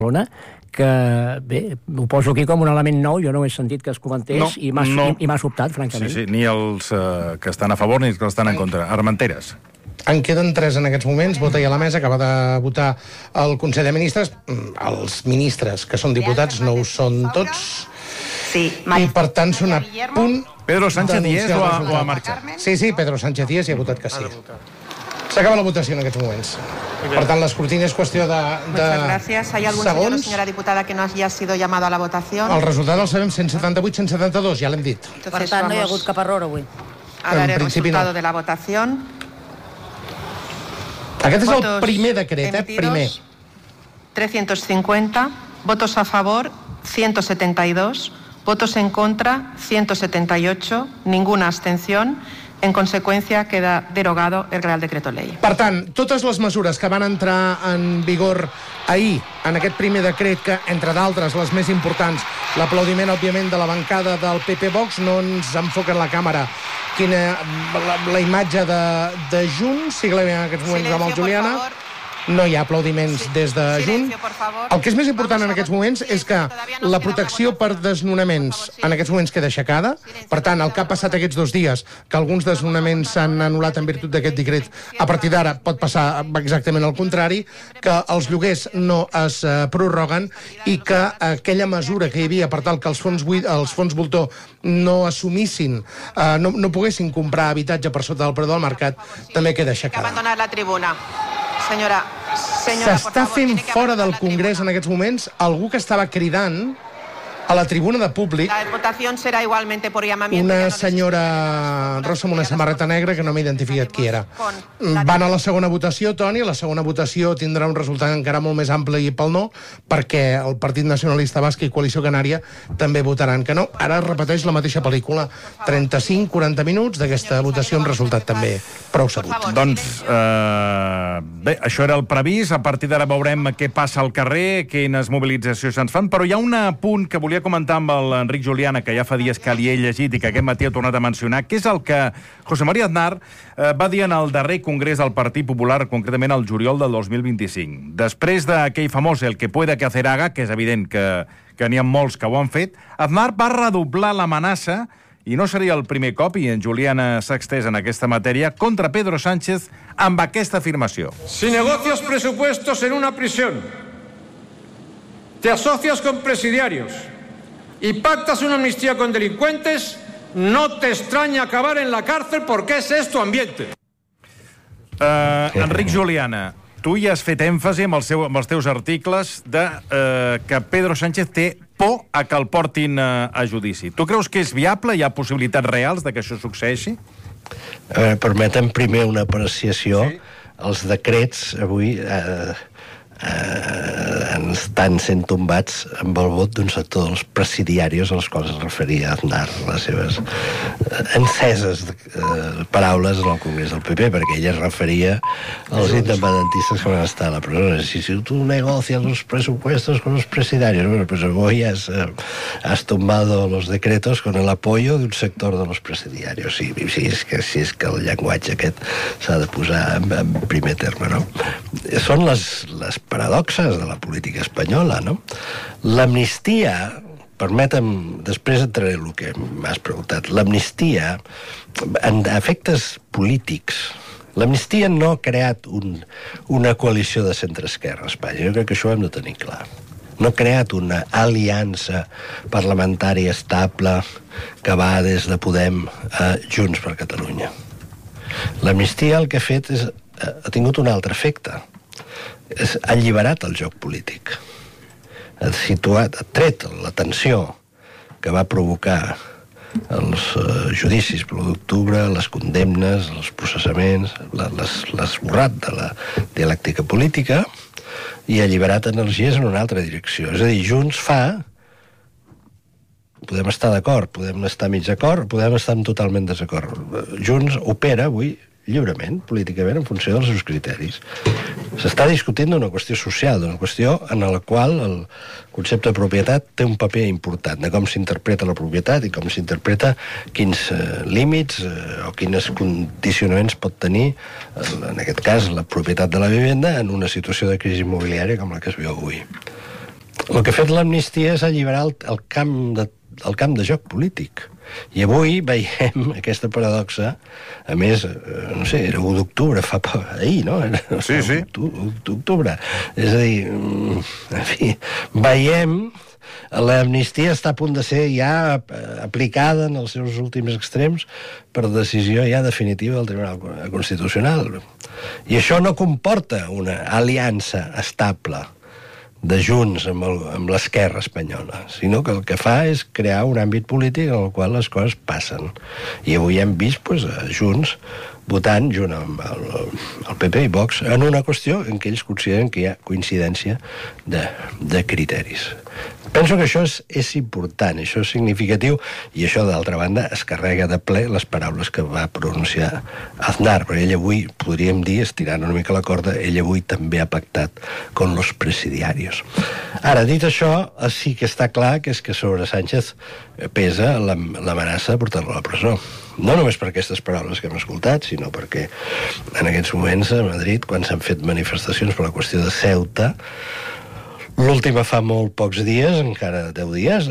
Barcelona, que, bé, ho poso aquí com un element nou, jo no he sentit que es comentés i m'ha sobtat, francament. Sí, ni els que estan a favor ni els que estan en contra. Armenteres. En queden 3 en aquests moments. Vota ja a la mesa, acaba de votar el Consell de Ministres. Els ministres que són diputats no ho són tots. Sí, I per tant són a punt... Pedro Sánchez Díez o ha marxat? Sí, Pedro Sánchez Díez hi ha votat que sí. S'acaba la votació en aquests moments. Per tant, l'escrutini és qüestió de Muchas gracias. ¿Hay algún señor o señora diputada que no haya sido llamado a la votación? El resultat el sabem 178-172, ja l'hem dit. Per tant, no hi ha hagut cap error avui. A ver el resultado de la votación. Aquest és el primer decret, primer. 350, votos a favor, 172, votos en contra, 178, ninguna abstención. En conseqüència, queda derogado el Real Decreto Ley. Per tant, totes les mesures que van entrar en vigor ahir, en aquest primer decret, que, entre d'altres, les més importants, l'aplaudiment, òbviament, de la bancada del PP-Vox, no ens enfoca en la càmera la imatge de Junts, sigla bé en aquests moments amb el Juliana. No hi ha aplaudiments des de Junts. El que és més important en aquests moments és que la protecció per desnonaments en aquests moments queda aixecada. Per tant, el que ha passat aquests 2 dies, que alguns desnonaments s'han anul·lat en virtut d'aquest decret, a partir d'ara pot passar exactament el contrari, que els lloguers no es prorroguen i que aquella mesura que hi havia per tal que els fons voltor no assumissin, no poguessin comprar habitatge per sota del preu del mercat, també queda aixecada. Abandonar la tribuna. S'està fent fora del Congrés en aquests moments algú que estava cridant a la tribuna de públic una senyora rossa amb una samarreta negra que no m'he identificat qui era. Van a la segona votació, Toni, la segona votació tindrà un resultat encara molt més ampli pel no, perquè el Partit Nacionalista Basc i Coalició Canària també votaran que no. Ara es repeteix la mateixa pel·lícula, 35-40 minuts d'aquesta votació amb resultat també prou sabut. Doncs, bé, això era el previst, a partir d'ara veurem què passa al carrer, quines mobilitzacions se'ns fan, però hi ha un punt que volia comentar amb l'Enric Juliana, que ja fa dies que li he llegit i que aquest matí ha tornat a mencionar, que és el que José María Aznar va dir en el darrer congrés del Partit Popular, concretament el juliol del 2025. Després d'aquell famós el que pueda que hacer haga, que és evident que n'hi ha molts que ho han fet, Aznar va redoblar l'amenaça, i no seria el primer cop, i en Juliana s'ha extès en aquesta matèria, contra Pedro Sánchez amb aquesta afirmació. Si negocias presupuestos en una prisión, te asocias con presidiarios y pactas una amnistía con delincuentes, no te extraña acabar en la cárcel porque ese es tu ambiente. Enric Juliana, tu ja has fet èmfasi amb els teus articles que Pedro Sánchez té por a que el portin a judici. Tu creus que és viable? Hi ha possibilitats reals de que això succeeixi? Permetem primer una apreciació. Els decrets avui estan sent tombats amb el vot d'un sector dels presidiaris als quals es referia Aznar, les seves enceses paraules en el Congrés del PP, perquè ella es referia als independentistas que van estar a la presó. Si tú negocias los presupuestos con los presidiarios, bueno, pues hoy has tumbado los decretos con el apoyo de un sector de los presidiarios. Si és que el llenguatge aquest s'ha de posar en primer terme, no? Són les paradoxes de la política espanyola, no? L'amnistia, permetem, després entraré en el que m'has preguntat, l'amnistia, en efectes polítics, l'amnistia no ha creat una coalició de centre-esquerra a Espanya. Jo crec que això ho hem de tenir clar. No ha creat una aliança parlamentària estable que va des de Podem a Junts per Catalunya. L'amnistia el que ha fet és, ha tingut un altre efecte. Ha alliberat el joc polític. Ha tret la tensió que va provocar els judicis per l'1 d'octubre, les condemnes, els processaments, l'ha esborrat de la dialèctica política i ha alliberat energies en una altra direcció. És a dir, Junts podem estar d'acord, podem estar mig d'acord, podem estar totalment desacord. Junts opera avui lliurement, políticament, en funció dels seus criteris. S'està discutint d'una qüestió social, d'una qüestió en la qual el concepte de propietat té un paper important, de com s'interpreta la propietat i com s'interpreta quins límits o quins condicionaments pot tenir, en aquest cas, la propietat de la vivenda en una situació de crisi immobiliària com la que es viu avui. El que ha fet l'amnistia és alliberar el camp de joc polític. I avui veiem aquesta paradoxa, a més, no sé, era 1 d'octubre, ahir, no? Sí. 1 d'octubre. És a dir, en fi, veiem l'amnistia està a punt de ser ja aplicada en els seus últims extrems per decisió ja definitiva del Tribunal Constitucional. I això no comporta una aliança estable de Junts amb l'esquerra espanyola, sinó que el que fa és crear un àmbit polític en el qual les coses passen. I avui hem vist Junts votant junt amb el PP i Vox en una qüestió en què ells consideren que hi ha coincidència de criteris. Penso que això és important, això és significatiu, i això, d'altra banda, es carrega de ple les paraules que va pronunciar Aznar, però ell avui, podríem dir, estirant una mica la corda, ell avui també ha pactat con los presidiarios. Ara, dit això, sí que està clar que és que sobre Sánchez pesa l'amenaça de portar-lo a la presó. No només per aquestes paraules que hem escoltat, sinó perquè en aquests moments a Madrid, quan s'han fet manifestacions per la qüestió de Ceuta, l'última fa molt pocs dies, encara 10 dies,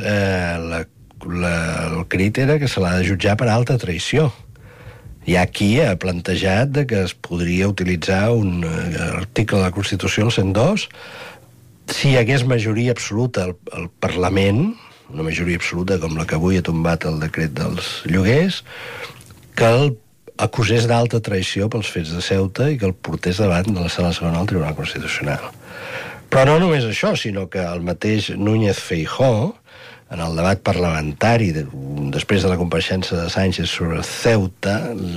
el crit era que se l'ha de jutjar per alta traïció. Hi ha qui ha plantejat que es podria utilitzar un article de la Constitució, el 102, si hi hagués majoria absoluta al Parlament, una majoria absoluta com la que avui ha tombat el decret dels lloguers, que el acusés d'alta traïció pels fets de Ceuta i que el portés davant de la Sala Segona del Tribunal Constitucional. Però no només això, sinó que el mateix Núñez Feijóo, en el debat parlamentari després de la compareixença de Sánchez sobre Ceuta,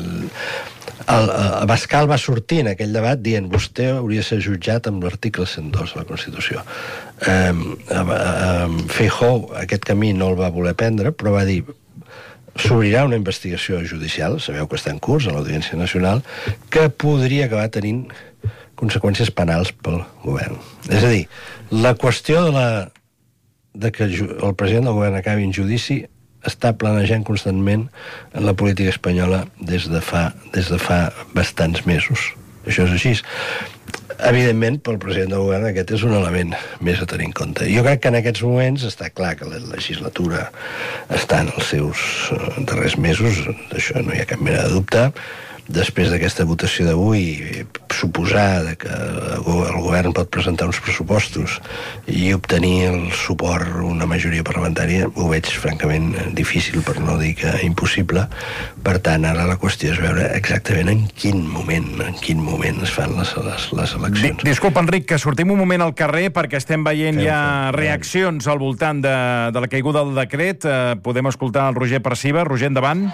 Abascal va sortir en aquell debat dient vostè hauria de ser jutjat amb l'article 102 de la Constitució. Feijóo aquest camí no el va voler prendre, però va dir s'obrirà una investigació judicial, sabeu que està en curs a l'Audiència Nacional, que podria acabar tenint conseqüències penals pel govern. És a dir, la qüestió de que el president del govern acabi en judici està planejant constantment en la política espanyola des de fa bastants mesos. Això és així. Evidentment, pel president del govern aquest és un element més a tenir en compte. Jo crec que en aquests moments està clar que la legislatura està en els seus darrers mesos, d'això no hi ha cap mena de dubte. Després d'aquesta votació d'avui, suposar que el govern pot presentar uns pressupostos i obtenir el suport una majoria parlamentària, ho veig francament difícil, per no dir que impossible. Per tant, ara la qüestió és veure exactament en quin moment es fan les eleccions. Disculpa, Enric, que sortim un moment al carrer perquè estem veient ja reaccions al voltant de la caiguda del decret. Podem escoltar el Roger Perciba. Roger, endavant.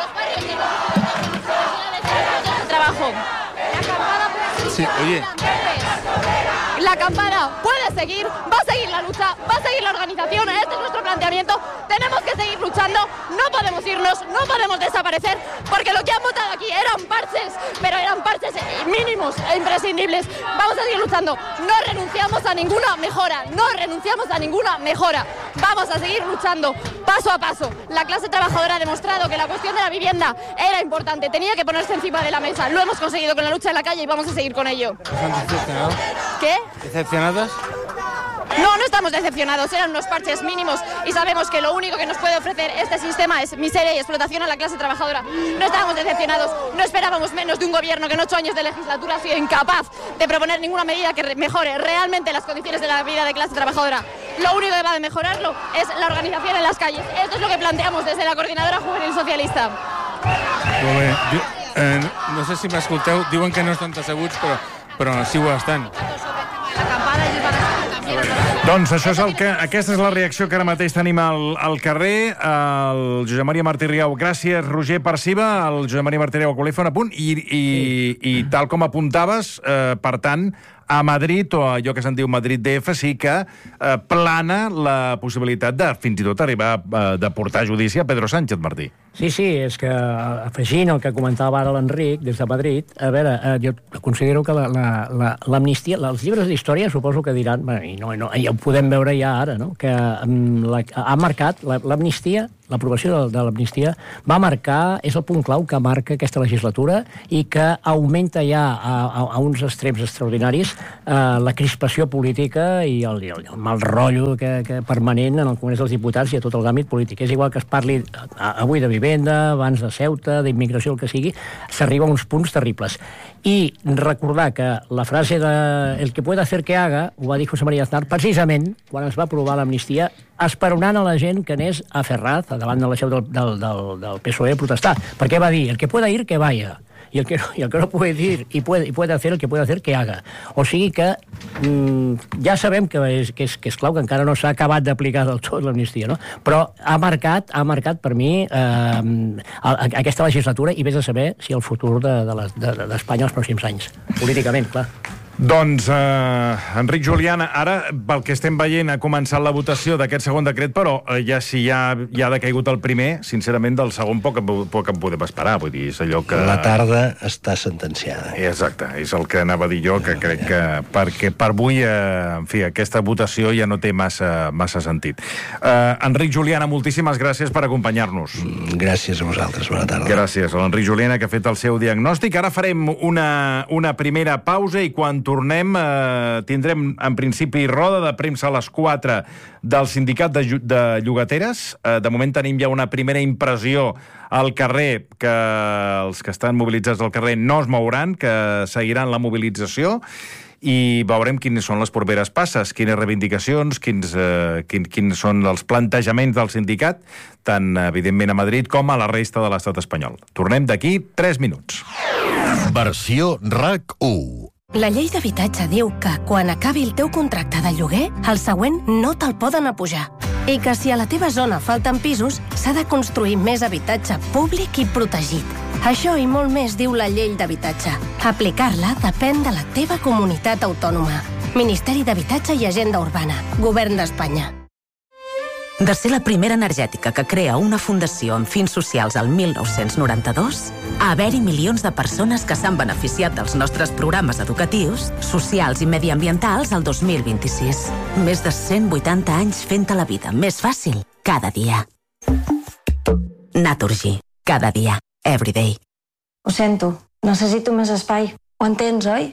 Sí, oye. La campana puede seguir, va a seguir la lucha, va a seguir la organización, este es nuestro planteamiento, tenemos que seguir luchando, no podemos irnos, no podemos desaparecer, porque lo que han votado aquí eran parches, pero eran parches mínimos e imprescindibles. Vamos a seguir luchando, no renunciamos a ninguna mejora, vamos a seguir luchando paso a paso. La clase trabajadora ha demostrado que la cuestión de la vivienda era importante, tenía que ponerse encima de la mesa, lo hemos conseguido con la lucha en la calle y vamos a seguir con ello. ¿Están decepcionados? ¿Qué? ¿Decepcionados? No estamos decepcionados, eran unos parches mínimos y sabemos que lo único que nos puede ofrecer este sistema es miseria y explotación a la clase trabajadora. No estábamos decepcionados, no esperábamos menos de un gobierno que en 8 años de legislatura ha sido incapaz de proponer ninguna medida que mejore realmente las condiciones de la vida de clase trabajadora. Lo único que va a mejorarlo es la organización en las calles. Esto es lo que planteamos desde la Coordinadora Juvenil Socialista. No sé si m'escolteu, diuen que no estan asseguts, però sí ho estan. Doncs això és aquesta és la reacció que ara mateix tenim al carrer. El Josep Maria Martí Riau, gràcies, Roger Perciba. El Josep Maria Martí Riau, que volia fer un apunt. I tal com apuntaves, per tant, a Madrid, o allò que se'n diu Madrid DF, sí que plana la possibilitat de, fins i tot, arribar de portar a judici a Pedro Sánchez, Martí. Sí, és que, afegint el que comentava ara l'Enric, des de Madrid, a veure, jo considero que l'amnistia, els llibres d'història suposo que diran, i ho podem veure ja ara, no?, que ha marcat, l'amnistia l'aprovació de l'amnistia va marcar, és el punt clau que marca aquesta legislatura i que augmenta ja a uns extrems extraordinaris la crispació política i el mal rotllo que permanent en el Congrés dels Diputats i a tot l'àmbit polític. És igual que es parli avui de vivenda, abans de Ceuta, d'immigració, el que sigui, s'arriba a uns punts terribles. I recordar que la frase de el que puede hacer que haga, ho va dir José María Aznar, precisament quan es va aprovar l'amnistia, esperonant a la gent que anés a Ferraz, davant de la seu del PSOE, a protestar. Perquè va dir, el que pueda ir, que vaya. Y el que no puede ir y puede hacer el que puede hacer, que haga. O sigui que ja sabem que és clau, que encara no s'ha acabat d'aplicar del tot l'amnistia, no? Però ha marcat per mi aquesta legislatura i vés a saber si el futur d'Espanya els pròxims anys. Políticament, clar. Doncs, Enric Juliana, ara, pel que estem veient, ha començat la votació d'aquest segon decret, però si ja ha decaigut el primer, sincerament, del segon poc en podem esperar. Vull dir, és allò que... La tarda està sentenciada. Exacte, és el que anava a dir jo, que crec que perquè per avui, en fi, aquesta votació ja no té massa sentit. Enric Juliana, moltíssimes gràcies per acompanyar-nos. Gràcies a vosaltres, bona tarda. Gràcies a l'Enric Juliana, que ha fet el seu diagnòstic. Ara farem una primera pausa i quan tornem, tindrem en principi roda de premsa a les 4 del sindicat de llogateres. De moment tenim ja una primera impressió al carrer, que els que estan mobilitzats al carrer no es mouran, que seguiran la mobilització, i veurem quines són les properes passes, quines reivindicacions, quins són els plantejaments del sindicat, tant evidentment a Madrid com a la resta de l'estat espanyol. Tornem d'aquí 3 minuts. Versió RAC1. La llei d'habitatge diu que quan acabi el teu contracte de lloguer, el següent no te'l poden apujar. I que si a la teva zona falten pisos, s'ha de construir més habitatge públic i protegit. Això i molt més diu la llei d'habitatge. Aplicar-la depèn de la teva comunitat autònoma. Ministeri d'Habitatge i Agenda Urbana. Govern d'Espanya. De ser la primera energètica que crea una fundació amb fins socials al 1992, a haver-hi milions de persones que s'han beneficiat dels nostres programes educatius, socials i mediambientals al 2026. Més de 180 anys fent-te la vida més fàcil cada dia. Naturgy. Cada dia. Everyday. Ho sento. Necessito més espai. Ho entens, oi?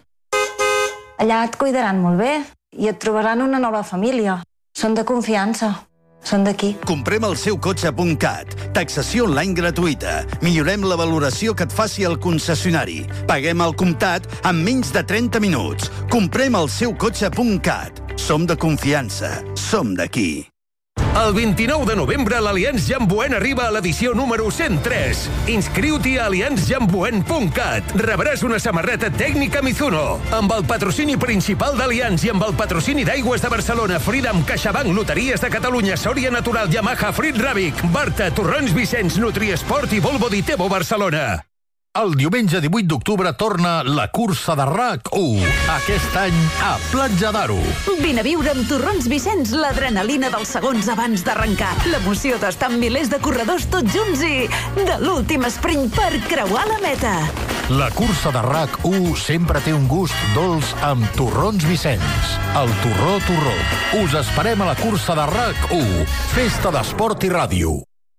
Allà et cuidaran molt bé i et trobaran una nova família. Són de confiança. Són d'aquí. Comprem el seu cotxe.cat. Taxació online gratuïta. Millorem la valoració que et faci el concessionari. Paguem al comptat en menys de 30 minuts. Comprem el seu cotxe.cat. Som de confiança. Som d'aquí. El 29 de novembre l'Allianz Jamboen arriba a l'edició número 103. Inscriu-t'hi a allianzjamboen.cat. Rebràs una samarreta tècnica Mizuno. Amb el patrocini principal d'Allianz i amb el patrocini d'Aigües de Barcelona, Freedom, CaixaBank, Loteries de Catalunya, Sòria Natural, Yamaha, Frit Ràbic, Barta, Torrons Vicenç, Nutriesport i Volvo Ditebo Barcelona. El diumenge 18 d'octubre torna la cursa de RAC1. Aquest any a Platja d'Aro. Vine a viure amb Torrons Vicenç l'adrenalina dels segons abans d'arrencar. L'emoció d'estar amb milers de corredors tots junts i de l'últim sprint per creuar la meta. La cursa de RAC1 sempre té un gust dolç amb Torrons Vicenç. El Torró Torró. Us esperem a la cursa de RAC1. Festa d'esport i ràdio.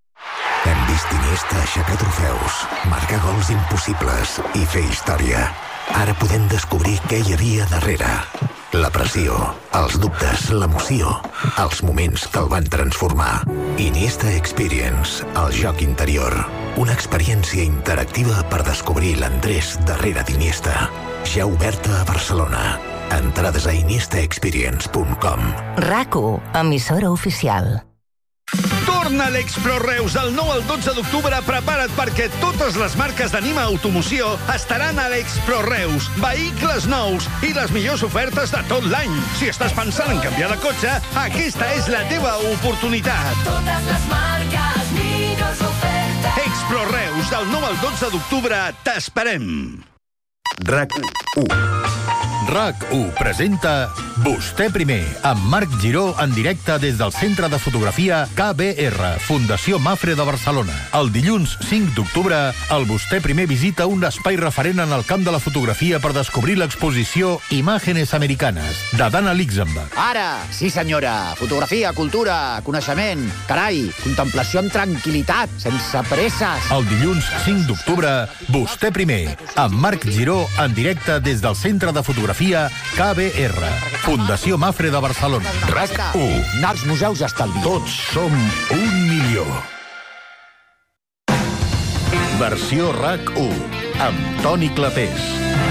Hem vist Iniesta aixecar trofeus, marcar gols impossibles i fer història. Ara podem descobrir què hi havia darrere. La pressió, els dubtes, l'emoció, els moments que el van transformar. Iniesta Experience, el joc interior. Una experiència interactiva per descobrir l'Andrés darrere d'Iniesta. Ja oberta a Barcelona. Entrades a iniestaexperience.com. RAC1, emissora oficial. Torna a l'Expro Reus del 9 al 12 d'octubre. Prepara't perquè totes les marques d'Anima Automoció estaran a l'Expro Reus. Vehicles nous i les millors ofertes de tot l'any. Si estàs pensant en canviar de cotxe, aquesta és la teva oportunitat. Totes les marques, millors ofertes. Expro Reus, del 9 al 12 d'octubre, t'esperem. RAC1. RAC1 presenta Vostè primer, amb Marc Giró en directe des del Centre de Fotografia KBR, Fundació Mafre de Barcelona. El dilluns 5 d'octubre, el Vostè primer visita un espai referent en el camp de la fotografia per descobrir l'exposició Imágenes Americanes, de Dana Luxemburg. Ara, sí senyora, fotografia, cultura, coneixement, carai, contemplació amb tranquil·litat, sense presses. El dilluns 5 d'octubre, Vostè primer, amb Marc Giró en directe des del Centre de Fotografia KBR, Fundació Mafre de Barcelona. RAC1. Anar als museus estalvi. Tots som 1 milió. Versió RAC1, amb Toni Clapés.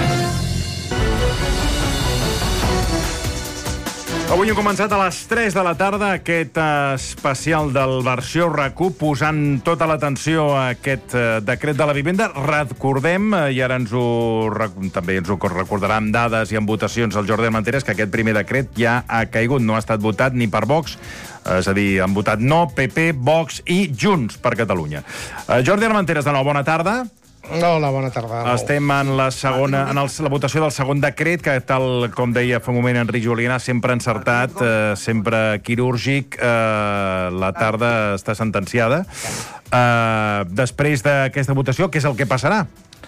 Avui hem començat a les 3 de la tarda aquest especial del Versió RAC1, posant tota l'atenció a aquest decret de la vivenda. Recordem, i ara també ens ho recordarà amb dades i amb votacions el Jordi Armenteres, que aquest primer decret ja ha caigut, no ha estat votat ni per Vox, és a dir, han votat no, PP, Vox i Junts per Catalunya. Jordi Armenteres, de nou, bona tarda. Hola, bona tarda. Estem en la votació del segon decret, que tal com deia fa un moment Enric Juliana, sempre encertat, sempre quirúrgic, la tarda està sentenciada. Després d'aquesta votació, què és el que passarà?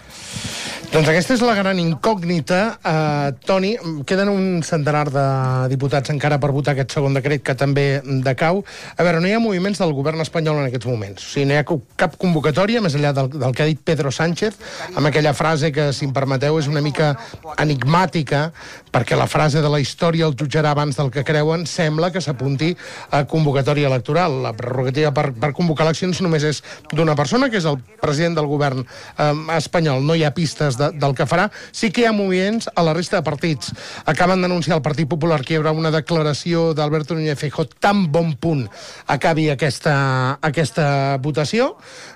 Doncs aquesta és la gran incògnita. Toni, queden un centenar de diputats encara per votar aquest segon decret, que també decau. A veure, no hi ha moviments del govern espanyol en aquests moments. O sigui, no hi ha cap convocatòria, més enllà del que ha dit Pedro Sánchez, amb aquella frase que, si em permeteu, és una mica enigmàtica, perquè la frase de la història el jutjarà abans del que creuen, sembla que s'apunti a convocatòria electoral. La prerrogativa per convocar eleccions només és d'una persona, que és el president del govern espanyol. No hi ha pistes del que farà. Sí que hi ha moviments a la resta de partits. Acaben d'anunciar el Partit Popular que hi haurà una declaració d'Alberto Núñez Feijóo tan bon punt acabi aquesta votació.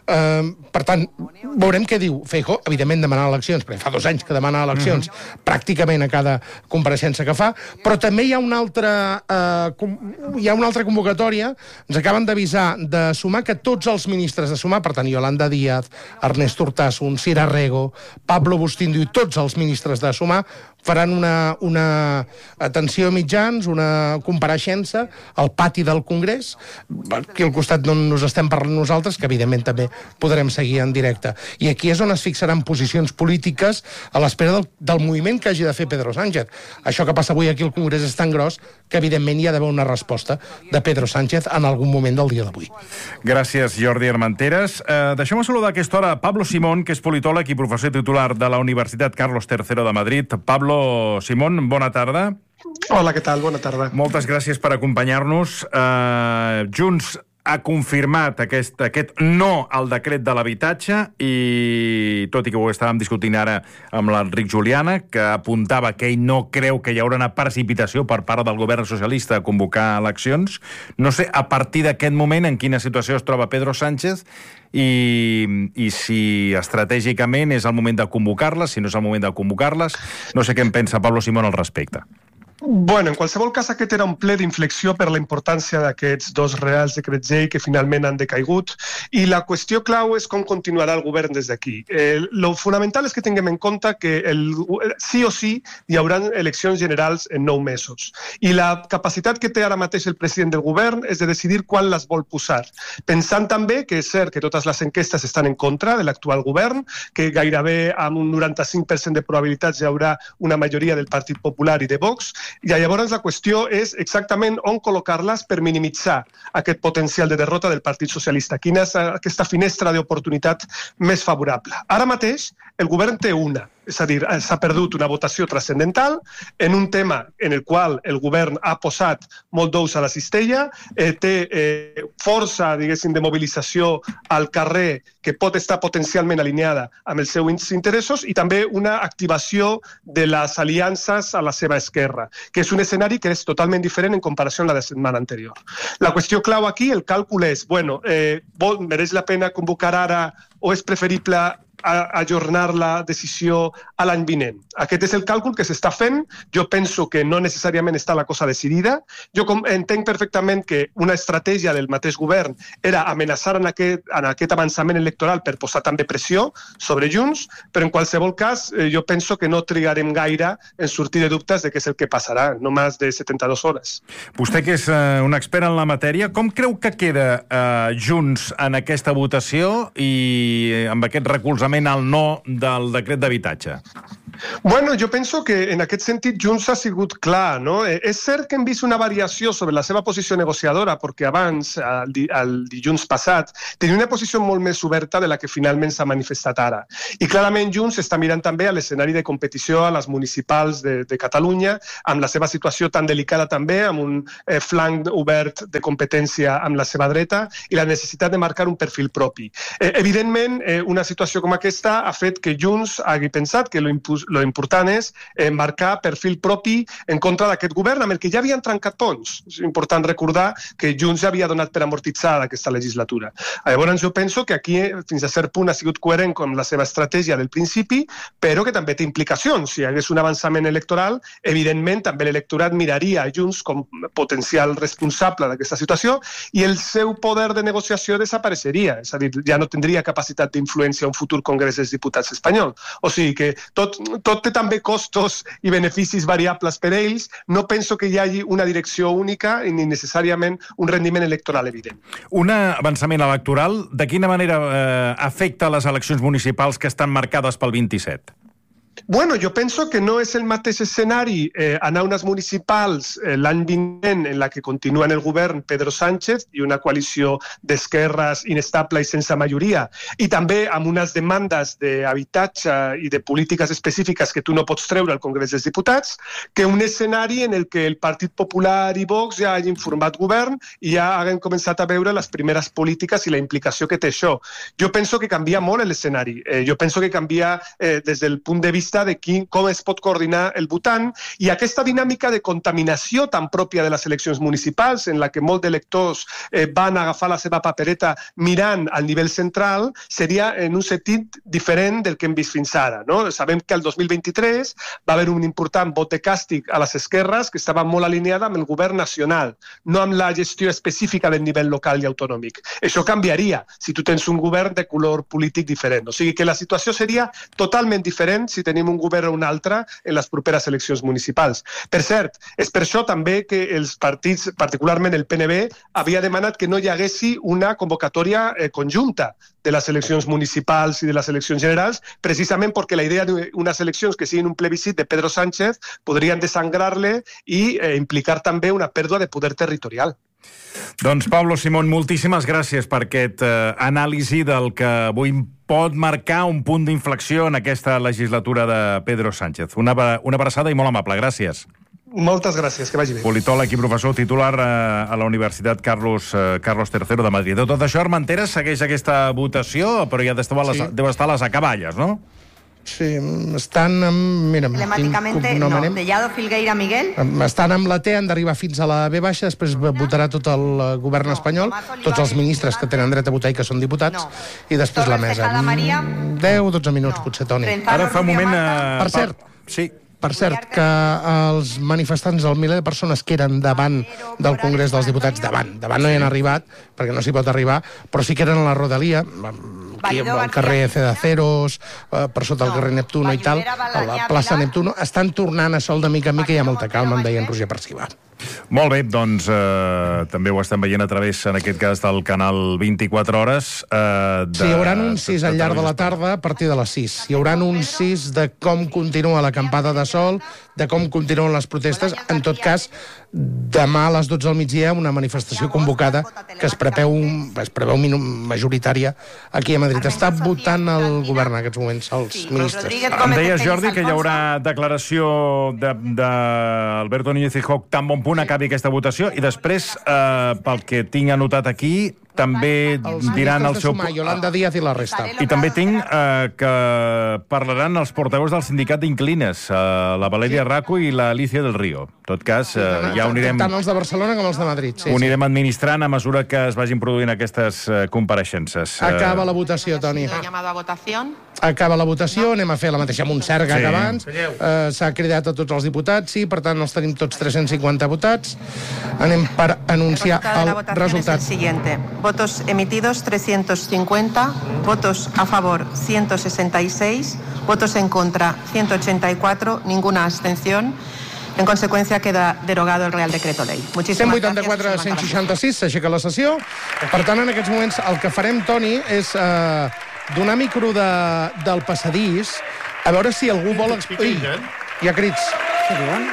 Per tant, veurem què diu Feijóo. Evidentment demanant eleccions, perquè fa 2 anys que demana eleccions pràcticament a cada compareixença que fa, però també hi ha una altra convocatòria. Ens acaben d'avisar de Sumar que tots els ministres de Sumar, per tant, Yolanda Díaz, Ernest Urtasun, Sira Rego, Pablo Bustindu i tots els ministres de Sumar faran una atenció a mitjans, una compareixença al pati del Congrés, aquí al costat d'on nos estem parlant nosaltres, que evidentment també podrem seguir en directe. I aquí és on es fixaran posicions polítiques a l'espera del moviment que hagi de fer Pedro Sánchez. Això que passa avui aquí al Congrés és tan gros que evidentment hi ha d'haver una resposta de Pedro Sánchez en algun moment del dia d'avui. Gràcies, Jordi Armenteres. Deixem-me saludar a aquesta hora Pablo Simón, que és politòleg i professor titular de la Universitat Carlos III de Madrid. Pablo Simón, bona tarda. Hola, què tal? Bona tarda. Moltes gràcies per acompanyar-nos. Junts ha confirmat aquest no al decret de l'habitatge, i tot i que ho estàvem discutint ara amb l'Enric Juliana, que apuntava que ell no creu que hi haurà una precipitació per part del govern socialista a convocar eleccions. No sé, a partir d'aquest moment, en quina situació es troba Pedro Sánchez i si estratègicament és el moment de convocar-les, si no és el moment de convocar-les. No sé què en pensa Pablo Simón al respecte. Bueno, en qualsevol cas, aquest era un ple d'inflexió per la importància d'aquests 2 reals decrets llei que finalment han decaigut, i la qüestió clau és com continuarà el govern des d'aquí. Lo fonamental és que tinguem en compte que sí o sí hi haurà eleccions generals en 9 mesos, i la capacitat que té ara mateix el president del govern és de decidir quan les vol posar, pensant també que és cert que totes les enquestes estan en contra de l'actual govern, que gairebé amb un 95% de probabilitats hi haurà una majoria del Partit Popular i de Vox. I llavors la qüestió és exactament on col·locar-les per minimitzar aquest potencial de derrota del Partit Socialista. Quina és aquesta finestra d'oportunitat més favorable? Ara mateix el govern té una, és a dir, s'ha perdut una votació transcendental en un tema en el qual el govern ha posat molt d'ous a la cistella, té força, diguéssim, de mobilització al carrer que pot estar potencialment alineada amb els seus interessos, i també una activació de les aliances a la seva esquerra, que és un escenari que és totalment diferent en comparació amb la de setmana anterior. La qüestió clau aquí, el càlcul és, mereix la pena convocar ara o és preferible ajornar la decisió a l'any vinent. Aquest és el càlcul que s'està fent. Jo penso que no necessàriament està la cosa decidida. Jo entenc perfectament que una estratègia del mateix govern era amenaçar en aquest avançament electoral per posar també pressió sobre Junts, però en qualsevol cas jo penso que no trigarem gaire en sortir de dubtes de què és el que passarà, no més de 72 hores. Vostè, que és un expert en la matèria, com creu que queda Junts en aquesta votació i amb aquest recolzament al no del decret d'habitatge? Bueno, jo penso que en aquest sentit Junts ha sigut clar, no? És cert que hem vist una variació sobre la seva posició negociadora, perquè abans, el dilluns passat, tenia una posició molt més oberta de la que finalment s'ha manifestat ara. I clarament Junts està mirant també a l'escenari de competició a les municipals de Catalunya, amb la seva situació tan delicada també, amb un flanc obert de competència amb la seva dreta i la necessitat de marcar un perfil propi. Evidentment, una situació com aquesta ha fet que Junts hagi pensat que lo important és marcar perfil propi en contra d'aquest govern amb el que ja havien trencat ponts. És important recordar que Junts ja havia donat per amortitzada aquesta legislatura. Llavors jo penso que aquí fins a cert punt ha sigut coherent amb la seva estratègia del principi, però que també té implicacions. Si hi hagués un avançament electoral, evidentment també l'electorat miraria a Junts com potencial responsable d'aquesta situació i el seu poder de negociació desapareixeria. És a dir, ja no tindria capacitat d'influència a un futur Congrés dels Diputats espanyol. O sigui que tot té també costos i beneficis variables per ells. No penso que hi hagi una direcció única ni necessàriament un rendiment electoral evident. Un avançament electoral, de quina manera afecta les eleccions municipals que estan marcades pel 27? Bueno, jo penso que no és el mateix escenari anar a unes municipals l'any vinent en la que continua en el govern Pedro Sánchez i una coalició d'esquerres inestable i sense majoria, i també amb unes demandes d'habitatge i de polítiques específiques que tu no pots treure al Congrés dels Diputats, que un escenari en el que el Partit Popular i Vox ja hagin format govern i ja hagin començat a veure les primeres polítiques i la implicació que té això. Jo penso que canvia molt l'escenari. Jo penso que canvia des del punt de vista de com es pot coordinar el votant, i aquesta dinàmica de contaminació tan pròpia de les eleccions municipals, en la que molts electors van agafar la seva papereta mirant al nivell central, seria en un sentit diferent del que hem vist fins ara. Sabem que el 2023 va haver un important vot de càstig a les esquerres que estava molt alineada amb el govern nacional, no amb la gestió específica del nivell local i autonòmic. Això canviaria si tu tens un govern de color polític diferent. O sigui que la situació seria totalment diferent si tenim un govern o un altre en les properes eleccions municipals. Per cert, és per això també que els partits, particularment el PNB, havia demanat que no hi haguessi una convocatòria conjunta de les eleccions municipals i de les eleccions generals, precisament perquè la idea d'unes eleccions que siguin un plebiscit de Pedro Sánchez podrien desangrar-le i implicar també una pèrdua de poder territorial. Doncs Pablo Simón, moltíssimes gràcies per aquest anàlisi del que avui pot marcar un punt d'inflexió en aquesta legislatura de Pedro Sánchez. Una abraçada i molt amable. Gràcies. Moltes gràcies, que vagi bé. Politòleg i professor titular a la Universitat Carlos III de Madrid. De tot això, Armenteres, segueix aquesta votació, però ja deu estar a les acaballes, no? Sí, estan amb... Mira, telemáticamente, no. Tellado, Filgueira, Miguel. Estan amb la T, han d'arribar fins a la B baixa, després votarà tot el govern espanyol, tots els ministres que tenen dret a votar i que són diputats, i després la mesa. 10-12 minuts, potser, Toni. Ara fa un moment... Per cert, sí. Per cert, que els manifestants, el miler de persones que eren davant del Congrés dels Diputats, davant no hi han arribat, perquè no s'hi pot arribar, però sí que eren a la Rodalia, aquí al carrer Cedaceros, per sota el carrer Neptuno i tal, a la plaça Neptuno, estan tornant a sol de mica en mica, hi ha molta calma, em deia en Roger Perciba. Molt bé, doncs també ho estem veient a través, en aquest cas, del canal 24 hores. Sí, hi haurà un 6 al llarg de la tarda a partir de les 6. Hi haurà un 6 de com continua l'acampada de sol, de com continuen les protestes. En tot cas, demà a les 12 del migdia una manifestació convocada que es preveu majoritària aquí a Madrid. Està votant el govern en aquests moments, els ministres. Em deia, Jordi, que hi haurà declaració d'Alberto Núñez Feijóo tan bon punt acabi aquesta votació, i després, pel que tinc anotat aquí, també diran el seu... Yolanda Díaz i la resta. I també tinc que parlaran els portaveus del sindicat d'Inclines, la Valeria Raco i la Alicia del Río. En tot cas, ja ho anirem... Tant els de Barcelona com els de Madrid. Ho anirem administrant a mesura que es vagin produint aquestes compareixences. Acaba la votació, Toni. Acaba la votació, anem a fer la mateixa Montserga que abans. S'ha cridat a tots els diputats, sí, per tant els tenim tots 350 votats. Anem per anunciar el resultat. Siguiente. Votos emitidos 350, votos a favor 166, votos en contra 184, ninguna abstención. En conseqüència, queda derogado el Real Decreto Ley. 184-166, s'aixeca la sessió. Per tant, en aquests moments, el que farem, Toni, és donar micro del passadís, a veure si algú vol... Ui, hi ha crits. Què diuen?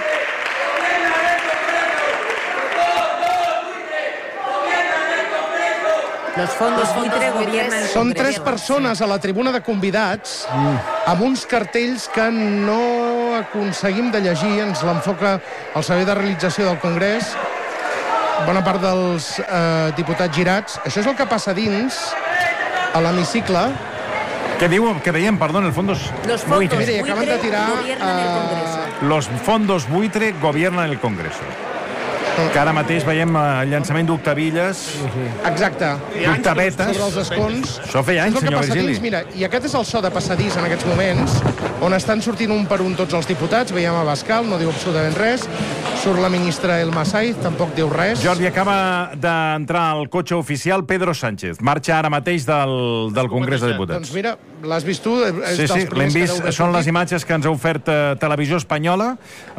Los fondos buitre gobiernan el Congreso. Són 3 persones a la tribuna de convidats amb uns cartells que no aconseguim de llegir. Ens l'enfoca el servei de realització del Congrés. Bona part dels diputats girats. Això és el que passa dins, a l'hemicicle. Què diuen? Què deien? Perdó, el fondos... Los fondos buitre gobiernan el Congreso. Los fondos buitre gobiernan el Congreso. Que ara mateix veiem el llançament d'octavilles. Exacte. D'octavetes. Sobre els escons. Això feia anys, senyor Virgili. Mira, i aquest és el so de passadís en aquests moments, on estan sortint un per un tots els diputats. Veiem a Bascal, no diu absolutament res. Surt la ministra Elma Saiz, tampoc diu res. Jordi, acaba d'entrar al cotxe oficial Pedro Sánchez. Marxa ara mateix del Congrés de Diputats. Doncs mira, l'has vist tu? Sí, l'hem vist. Són les imatges que ens ha ofert Televisió Espanyola,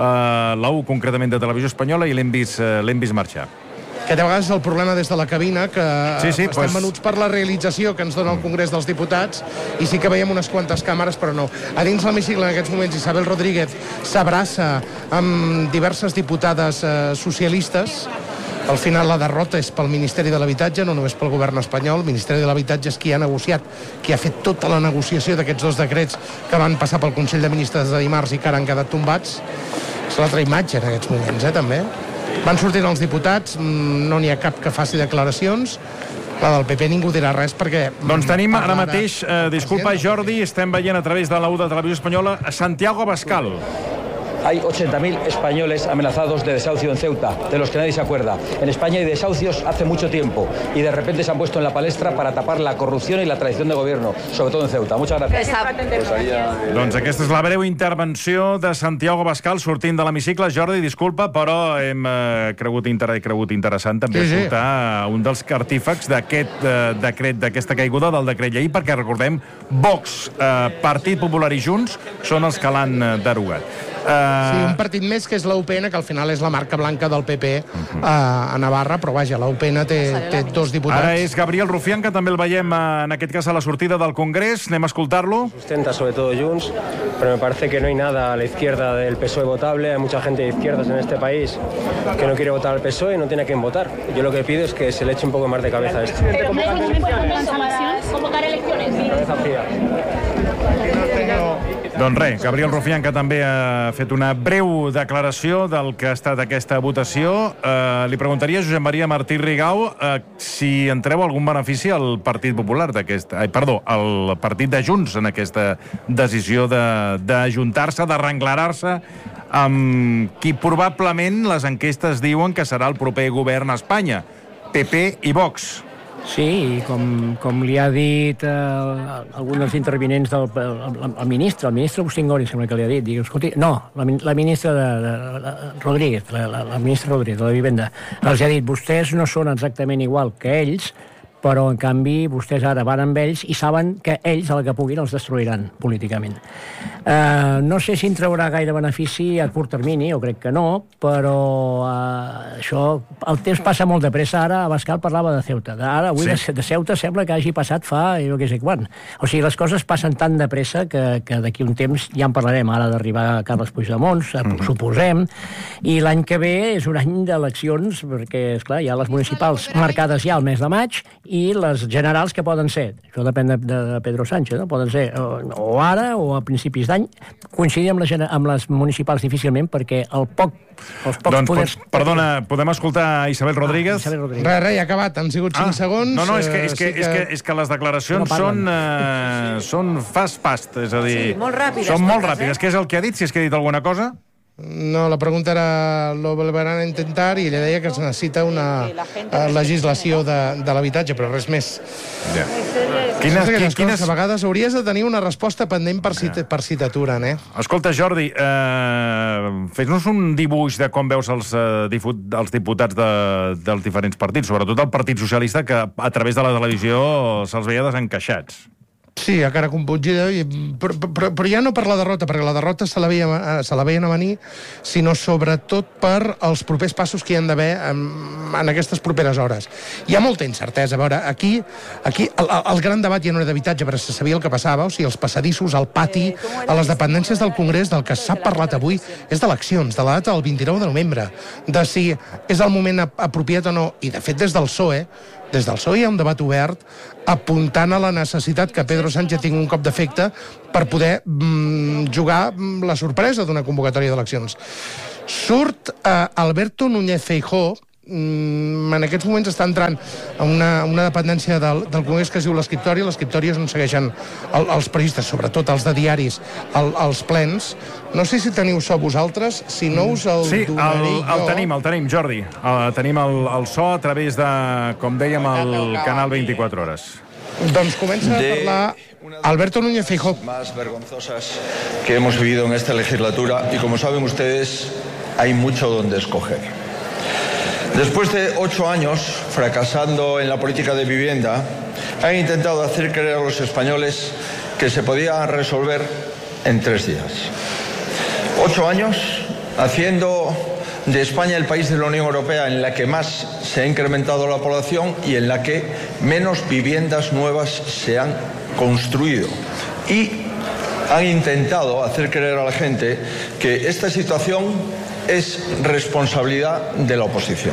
la U concretament de Televisió Espanyola, i l'hem vist marxar. Que de vegades és el problema des de la cabina, que estem venuts per la realització que ens dona el Congrés dels Diputats, i sí que veiem unes quantes càmeres, però no. A dins l'hemicicle en aquests moments Isabel Rodríguez s'abraça amb diverses diputades socialistes. Al final la derrota és pel Ministeri de l'Habitatge, no només pel govern espanyol. El Ministeri de l'Habitatge és qui ha negociat, qui ha fet tota la negociació d'aquests 2 decrets que van passar pel Consell de Ministres de dimarts i que ara han quedat tombats. És l'altra imatge en aquests moments, també. Van sortint els diputats, no n'hi ha cap que faci declaracions. La del PP ningú dirà res perquè... Doncs tenim ara mateix, disculpa Jordi, estem veient a través de la U de Televisió Espanyola, Santiago Abascal. Hay 80.000 españoles amenazados de desahucio en Ceuta, de los que nadie se acuerda. En España hay desahucios hace mucho tiempo y de repente se han puesto en la palestra para tapar la corrupción y la traición de gobierno, sobre todo en Ceuta. Muchas gracias. Doncs aquesta és la breu intervenció de Santiago Abascal sortint de l'hemicicle. Jordi, disculpa, però hem cregut interessant també escoltar un dels artífecs d'aquest decret, d'aquesta caiguda del decret llei, perquè recordem, Vox, Partit Popular i Junts són els que l'han derogat. Sí, un partit més que és la UPN, que al final és la marca blanca del PP a Navarra, però vaja, la UPN té 2 diputats. Ara és Gabriel Rufián, que també el veiem en aquest cas a la sortida del Congrés. Anem a escoltar-lo. Sustenta sobre todo Junts, pero me parece que no hay nada a la izquierda del PSOE votable. Hay mucha gente de izquierdas en este país que no quiere votar al PSOE y no tiene a quién votar. Yo lo que pido es que se le eche un poco más de cabeza a esto. ¿Pero no es un momento de convocar elecciones? Cabeza fría. Doncs res, Gabriel Rufián, que també ha fet una breu declaració del que ha estat aquesta votació. Li preguntaria a Josep Maria Martí Rigau si en treu algun benefici al Partit Popular al Partit de Junts en aquesta decisió d'ajuntar-se, d'arrenglarar-se amb qui probablement les enquestes diuen que serà el proper govern a Espanya, PP i Vox. Sí, com li ha dit algun dels intervinents el ministre Agustín Gori, sembla que li ha dit. Escolti, no, la ministra Rodríguez, la ministra Rodríguez de la Vivenda, els ha dit, vostès no són exactament igual que ells, però, en canvi, vostès ara van amb ells i saben que ells, a la que puguin, els destruiran políticament. No sé si en traurà gaire benefici a curt termini, jo crec que no, però això... El temps passa molt de pressa. Ara Abascal parlava de Ceuta. Ara, avui, de Ceuta sembla que hagi passat fa jo què sé quan. O sigui, les coses passen tan de pressa que d'aquí un temps ja en parlarem. Ara d'arribar Carles Puigdemont, suposem, i l'any que ve és un any d'eleccions, perquè, esclar, hi ha les municipals marcades ja al mes de maig, i les generals que poden ser, això depèn de Pedro Sánchez, no? Poden ser o ara o a principis d'any, coincidir amb les municipals difícilment, perquè els pocs poders... Perdona, podem escoltar Isabel Rodríguez? Res, ja ha acabat, han sigut 5 segons. No, és que les declaracions són fast, és a dir... molt ràpides. Són molt ràpides. Què és el que ha dit? Si és que ha dit alguna cosa? No, la pregunta era lo volverán a intentar i ella deia que es necessita una legislació de l'habitatge, però res més. Quines a vegades hauries de tenir una resposta pendent per citatura, eh? Escolta, Jordi, fes-nos un dibuix de com veus els diputats dels diferents partits, sobretot el Partit Socialista, que a través de la televisió se'ls veia desencaixats. Sí, a cara compungida, però ja no per la derrota, perquè la derrota se la veien a venir, sinó sobretot per els propers passos que hi han d'haver en aquestes properes hores. Hi ha molta incertesa. A veure, aquí el gran debat ja no era d'habitatge, però se sabia el que passava, o sigui, els passadissos, al pati, a les dependències del Congrés, del que s'ha parlat avui, és d'eleccions, de la data del 29 de novembre, de si és el moment apropiat o no, i de fet des del PSOE hi ha un debat obert apuntant a la necessitat que Pedro Sánchez tingui un cop d'efecte per poder jugar la sorpresa d'una convocatòria d'eleccions. Surt Alberto Núñez Feijóo, en aquests moments està entrant a una dependència del Congrés que es diu l'Escriptòria. L'Escriptòria és on segueixen els periodistes, sobretot els de diaris, els plens. No sé si teniu so vosaltres, si no us el donaré jo. Sí, el tenim, Jordi. Tenim el so a través de, com dèiem, el canal 24 hores. Doncs comença a parlar Alberto Núñez Feijóo. Más vergonzosas que hemos vivido en esta legislatura y como saben ustedes, hay mucho donde escoger. Después de 8 años fracasando en la política de vivienda, han intentado hacer creer a los españoles que se podía resolver en 3 días. 8 años haciendo de España el país de la Unión Europea en la que más se ha incrementado la población y en la que menos viviendas nuevas se han construido. Y han intentado hacer creer a la gente que esta situación es responsabilidad de la oposición.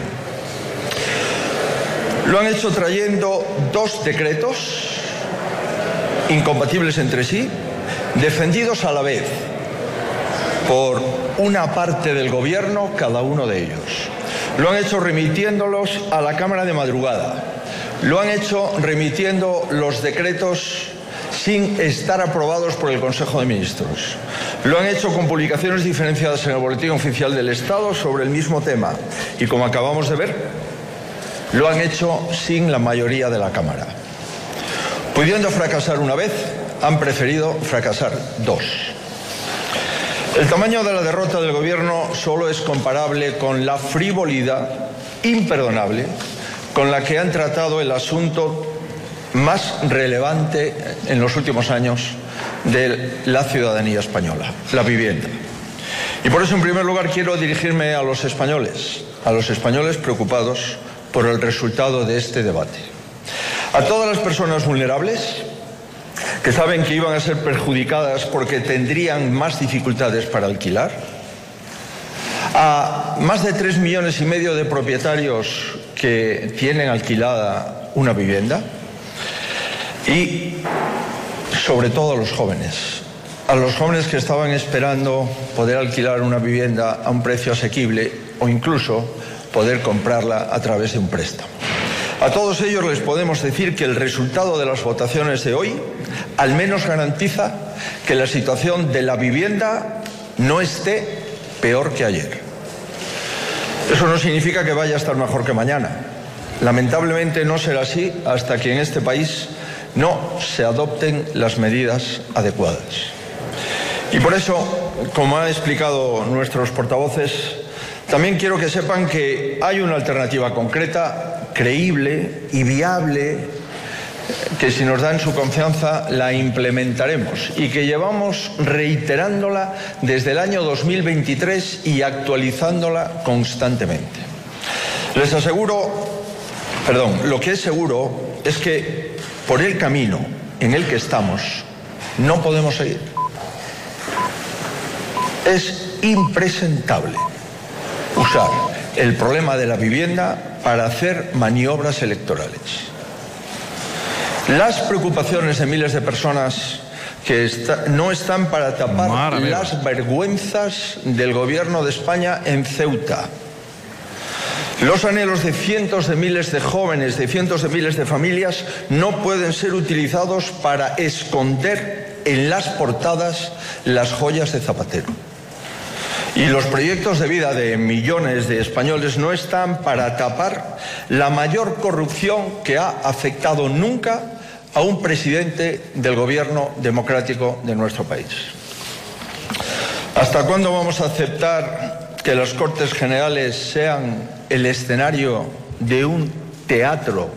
Lo han hecho trayendo 2 decretos incompatibles entre sí, defendidos a la vez por una parte del gobierno, cada uno de ellos. Lo han hecho remitiéndolos a la Cámara de madrugada. Lo han hecho remitiendo los decretos sin estar aprobados por el Consejo de Ministros. Lo han hecho con publicaciones diferenciadas en el Boletín Oficial del Estado sobre el mismo tema. Y como acabamos de ver, lo han hecho sin la mayoría de la Cámara. Pudiendo fracasar una vez, han preferido fracasar 2. El tamaño de la derrota del Gobierno solo es comparable con la frivolidad imperdonable con la que han tratado el asunto más relevante en los últimos años de la ciudadanía española, la vivienda. Y por eso, en primer lugar, quiero dirigirme a los españoles preocupados por el resultado de este debate. A todas las personas vulnerables que saben que iban a ser perjudicadas porque tendrían más dificultades para alquilar, a más de 3,5 millones de propietarios que tienen alquilada una vivienda y sobre todo a los jóvenes que estaban esperando poder alquilar una vivienda a un precio asequible o incluso poder comprarla a través de un préstamo. A todos ellos les podemos decir que el resultado de las votaciones de hoy al menos garantiza que la situación de la vivienda no esté peor que ayer. Eso no significa que vaya a estar mejor que mañana. Lamentablemente no será así hasta que en este país no se adopten las medidas adecuadas. Y por eso, como han explicado nuestros portavoces, también quiero que sepan que hay una alternativa concreta, creíble y viable, que si nos dan su confianza la implementaremos y que llevamos reiterándola desde el año 2023 y actualizándola constantemente. Lo que es seguro es que por el camino en el que estamos no podemos seguir. Es impresentable usar el problema de la vivienda para hacer maniobras electorales. Las preocupaciones de miles de personas que no están para tapar las vergüenzas del gobierno de España en Ceuta. Los anhelos de cientos de miles de jóvenes, de cientos de miles de familias, no pueden ser utilizados para esconder en las portadas las joyas de Zapatero. Y los proyectos de vida de millones de españoles no están para tapar la mayor corrupción que ha afectado nunca a un presidente del gobierno democrático de nuestro país. ¿Hasta cuándo vamos a aceptar que las Cortes Generales sean el escenario de un teatro,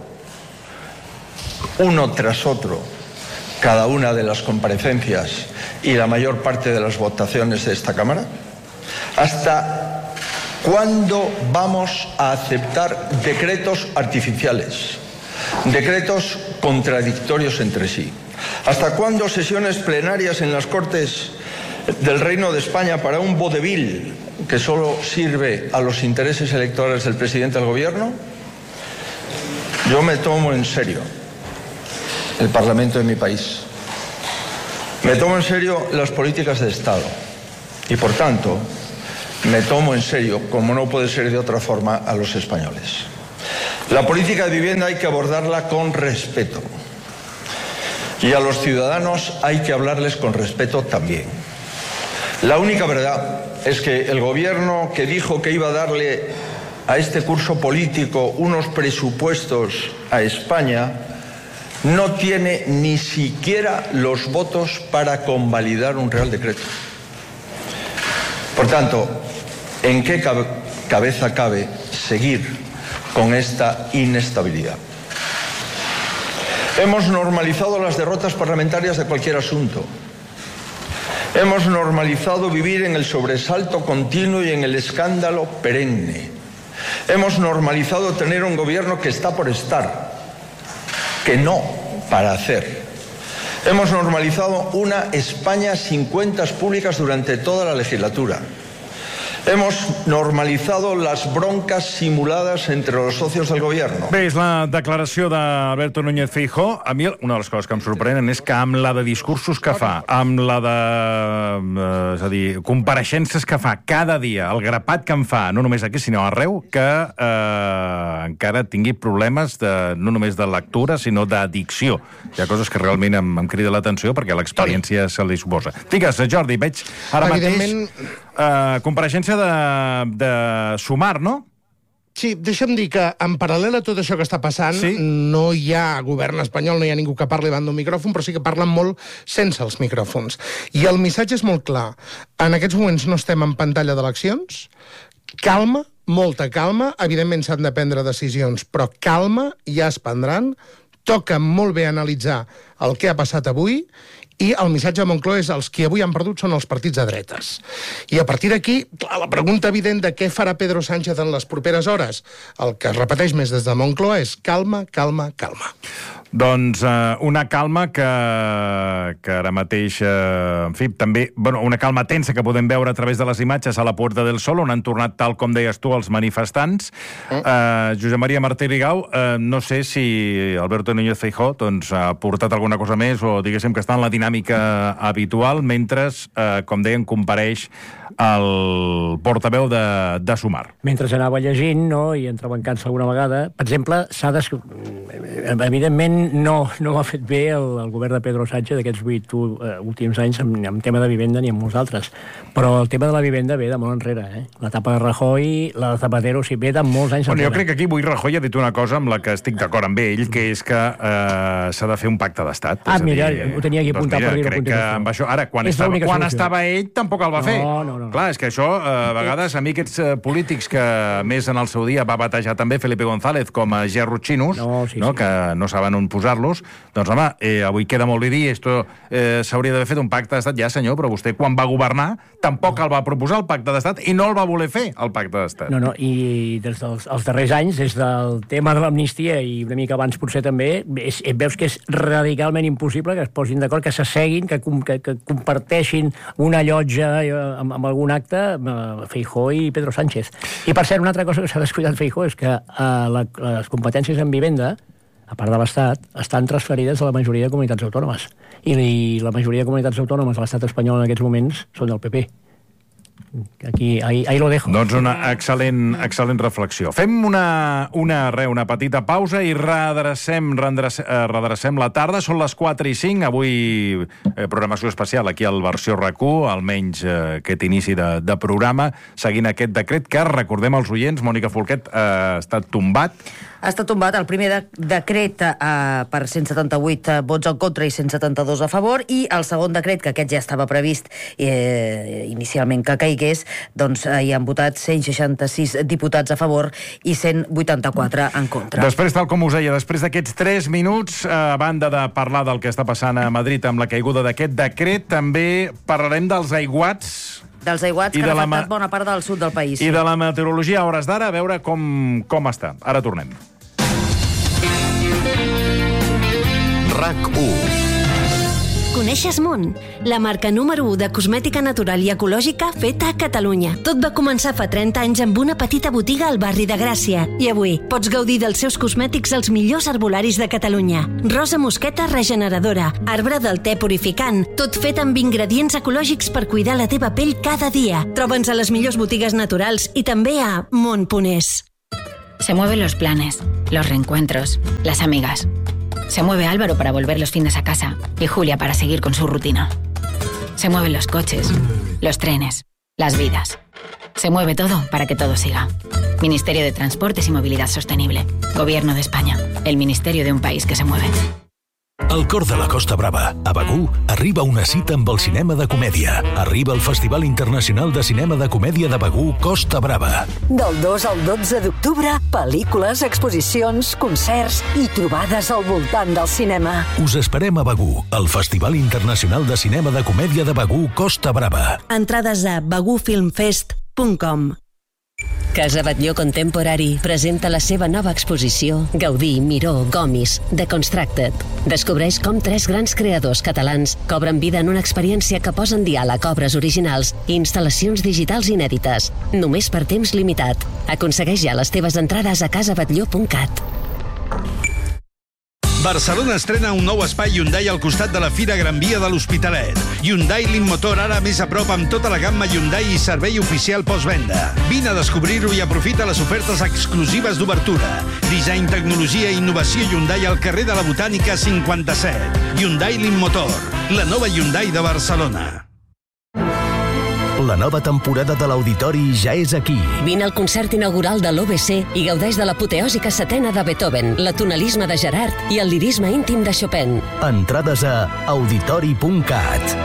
uno tras otro, cada una de las comparecencias y la mayor parte de las votaciones de esta Cámara? ¿Hasta cuándo vamos a aceptar decretos artificiales, decretos contradictorios entre sí? ¿Hasta cuándo sesiones plenarias en las Cortes del Reino de España para un vodevil que solo sirve a los intereses electorales del presidente del gobierno? Yo me tomo en serio el Parlamento de mi país. Me tomo en serio las políticas de Estado. Y por tanto, me tomo en serio, como no puede ser de otra forma, a los españoles. La política de vivienda hay que abordarla con respeto. Y a los ciudadanos hay que hablarles con respeto también. La única verdad es que el gobierno que dijo que iba a darle a este curso político unos presupuestos a España no tiene ni siquiera los votos para convalidar un Real Decreto. Por tanto, ¿en qué cabeza cabe seguir con esta inestabilidad? Hemos normalizado las derrotas parlamentarias de cualquier asunto. Hemos normalizado vivir en el sobresalto continuo y en el escándalo perenne. Hemos normalizado tener un gobierno que está por estar, que no para hacer. Hemos normalizado una España sin cuentas públicas durante toda la legislatura. Hemos normalizado las broncas simuladas entre los socios del gobierno. Bé, és la declaració d'Alberto Núñez Feijóo. A mi una de les coses que em sorprenen és que amb la de discursos que fa, amb la de és a dir, compareixences que fa cada dia, el grapat que en fa, no només aquí sinó arreu, que encara tingui problemes no només de lectura, sinó d'addicció. Hi ha coses que realment em crida l'atenció perquè l'experiència se li suposa. Digues, Jordi, veig ara mateix compareixença de Sumar, no? Sí, deixa'm dir que en paral·lel a tot això que està passant, no hi ha govern espanyol, no hi ha ningú que parli davant d'un micròfon, però sí que parlen molt sense els micròfons. I el missatge és molt clar. En aquests moments no estem en pantalla d'eleccions. Calma, molta calma. Evidentment s'han de prendre decisions, però calma, ja es prendran. Toca molt bé analitzar el que ha passat avui i el missatge de Moncloa és els que avui han perdut són els partits de dretes. I a partir d'aquí, la pregunta evident de què farà Pedro Sánchez en les properes hores, el que es repeteix més des de Moncloa és calma, calma, calma. Doncs una calma que ara mateix, en fi, també, bueno, una calma tensa que podem veure a través de les imatges a la Puerta del Sol, on han tornat, tal com deies tu, els manifestants. Josep Maria Martí Rigau, no sé si Alberto Núñez Feijóo doncs, ha portat alguna cosa més o diguéssim que està en la dinàmica habitual, mentre, com deien, compareix el portaveu de Sumar. Mentre anava llegint, no, i entrebancant-se alguna vegada, per exemple, evidentment no ha fet bé el govern de Pedro Sánchez d'aquests 8 últims anys en tema de vivenda ni en molts altres. Però el tema de la vivenda ve de molt enrere. L'etapa de Rajoy, la de Zapatero, sí, ve de molts anys enrere. Jo crec que aquí avui Rajoy ha dit una cosa amb la que estic d'acord amb ell, que és que s'ha de fer un pacte d'estat. Mira, ho tenia aquí apuntat per dir-ho. Crec que amb això... Ara, quan estava ell, tampoc el va fer. No. Clar, és que això, a vegades, a mi aquests polítics que més en el seu dia va batejar també Felipe González com a gerrotxinos, que no saben on posar-los, doncs home, avui queda molt bé dir, esto s'hauria d'haver fet un pacte d'estat, ja senyor, però vostè quan va governar tampoc el va proposar el pacte d'estat i no el va voler fer, el pacte d'estat. No, i des dels darrers anys, des del tema de l'amnistia i una mica abans potser també, veus que és radicalment impossible que es posin d'acord, que s'asseguin, que comparteixin una llotja amb algun acte Feijóo i Pedro Sánchez. I per cert, una altra cosa que s'ha descuidat Feijóo és que les competències en vivenda a part de l'Estat, estan transferides a la majoria de comunitats autònomes. I la majoria de comunitats autònomes de l'Estat espanyol en aquests moments són del PP. Aquí, ahí lo dejo. Doncs una excel·lent reflexió. Fem una petita pausa i redrecem la tarda. Són les 4:05. Avui programació especial aquí al Versió RAC1, almenys aquest inici de programa, seguint aquest decret que, recordem als oients, Mònica Folquet, ha estat tombat. Ha estat tombat el primer decret per 178 vots en contra i 172 a favor, i el segon decret, que aquest ja estava previst inicialment que caigués, doncs hi han votat 166 diputats a favor i 184 en contra. Després, tal com us deia, després d'aquests 3 minuts, a banda de parlar del que està passant a Madrid amb la caiguda d'aquest decret, també parlarem dels aiguats que han afectat bona part del sud del país. I de la meteorologia a hores d'ara, a veure com està. Ara tornem. RAC1. Coneixes Mont? La marca número 1 de cosmètica natural i ecològica feta a Catalunya. Tot va començar fa 30 anys amb una petita botiga al barri de Gràcia. I avui pots gaudir dels seus cosmètics als millors herbolaris de Catalunya. Rosa mosqueta regeneradora, arbre del te purificant, tot fet amb ingredients ecològics per cuidar la teva pell cada dia. Troba'ns a les millors botigues naturals i també a Mont.es. Se mueven los planes, los reencuentros, las amigas. Se mueve Álvaro para volver los fines a casa y Julia para seguir con su rutina. Se mueven los coches, los trenes, las vidas. Se mueve todo para que todo siga. Ministerio de Transportes y Movilidad Sostenible. Gobierno de España. El ministerio de un país que se mueve. Al cor de la Costa Brava, a Begur, arriba una cita amb el cinema de comèdia. Arriba el Festival Internacional de Cinema de Comèdia de Begur Costa Brava. Del 2 al 12 d'octubre, pel·lícules, exposicions, concerts i trobades al voltant del cinema. Us esperem a Begur, al Festival Internacional de Cinema de Comèdia de Begur Costa Brava. Entrades a begurfilmfest.com. Casa Batlló Contemporary presenta la seva nova exposició Gaudí, Miró, Gomis, Deconstructed. Descobreix com 3 grans creadors catalans cobren vida en una experiència que posa en diàleg obres originals i instal·lacions digitals inèdites. Només per temps limitat. Aconsegueix ja les teves entrades a casabatlló.cat. Barcelona estrena un nou espai Hyundai al costat de la Fira Gran Via de l'Hospitalet. Hyundai Motor ara més a prop amb tota la gamma Hyundai i servei oficial postvenda. Vine a descobrir-ho i aprofita les ofertes exclusives d'obertura. Disseny, tecnologia i innovació Hyundai al carrer de la Botànica 57. Hyundai Motor, la nova Hyundai de Barcelona. La nova temporada de l'Auditori ja és aquí. Vine al concert inaugural de l'OBC i gaudeix de l'apoteòsica setena de Beethoven, l'atonalisme de Gerard i el lirisme íntim de Chopin. Entrades a auditori.cat.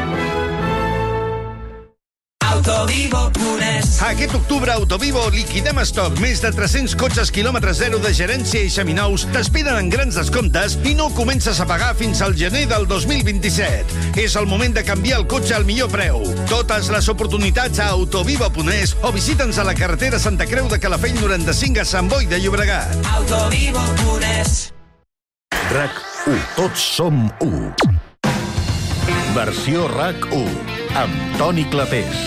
Autovivo.es. Aquest octubre a Autovivo liquidem estoc. Més de 300 cotxes quilòmetre zero de gerència i seminous t'esperen en grans descomptes i no comences a pagar fins al gener del 2027. És el moment de canviar el cotxe al millor preu. Totes les oportunitats a Autovivo.es o visita'ns a la carretera Santa Creu de Calafell 95 a Sant Boi de Llobregat. Autovivo.es. RAC1. Tots som 1. Versió RAC1 amb Toni Clapés.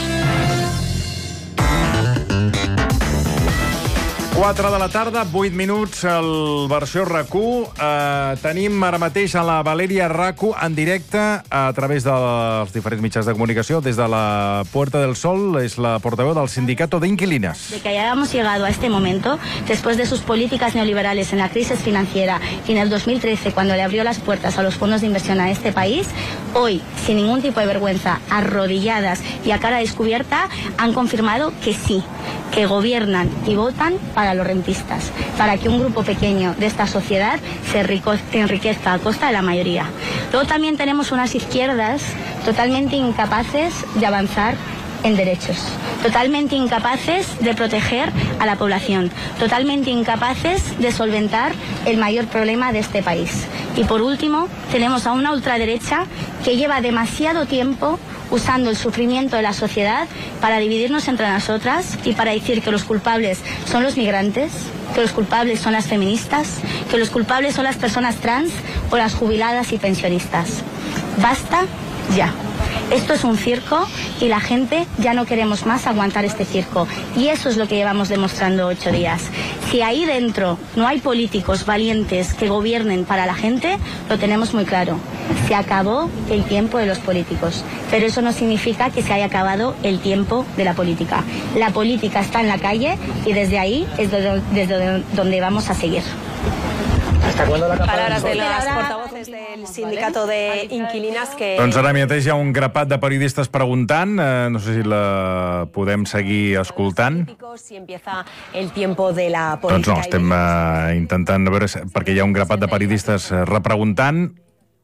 4 de la tarda, 8 minuts, el Versió RAC1. Tenim ara mateix a la Valeria Raco en directe a través dels diferents mitjans de comunicació. Des de la Puerta del Sol, és la portaveu del Sindicato de Inquilinas. De que hayamos llegado a este momento, después de sus políticas neoliberales en la crisis financiera y en el 2013, cuando le abrió las puertas a los fondos de inversión a este país, hoy, sin ningún tipo de vergüenza, arrodilladas y a cara descubierta, han confirmado que sí, que gobiernan y votan para los rentistas, para que un grupo pequeño de esta sociedad se enriquezca a costa de la mayoría. Luego también tenemos unas izquierdas totalmente incapaces de avanzar en derechos, totalmente incapaces de proteger a la población, totalmente incapaces de solventar el mayor problema de este país. Y por último, tenemos a una ultraderecha que lleva demasiado tiempo usando el sufrimiento de la sociedad para dividirnos entre nosotras y para decir que los culpables son los migrantes, que los culpables son las feministas, que los culpables son las personas trans o las jubiladas y pensionistas. Basta ya. Esto es un circo y la gente ya no queremos más aguantar este circo. Y eso es lo que llevamos demostrando 8 días. Si ahí dentro no hay políticos valientes que gobiernen para la gente, lo tenemos muy claro. Se acabó el tiempo de los políticos, pero eso no significa que se haya acabado el tiempo de la política. La política está en la calle y desde ahí es desde donde vamos a seguir. Palabras de las portavoces del sindicato de inquilinas que... Doncs ara mateix hi ha un grapat de periodistes preguntant, no sé si la podem seguir escoltant. Si empieza el tiempo de la Doncs política... no, estem intentant veure, perquè hi ha un grapat de periodistes repreguntant,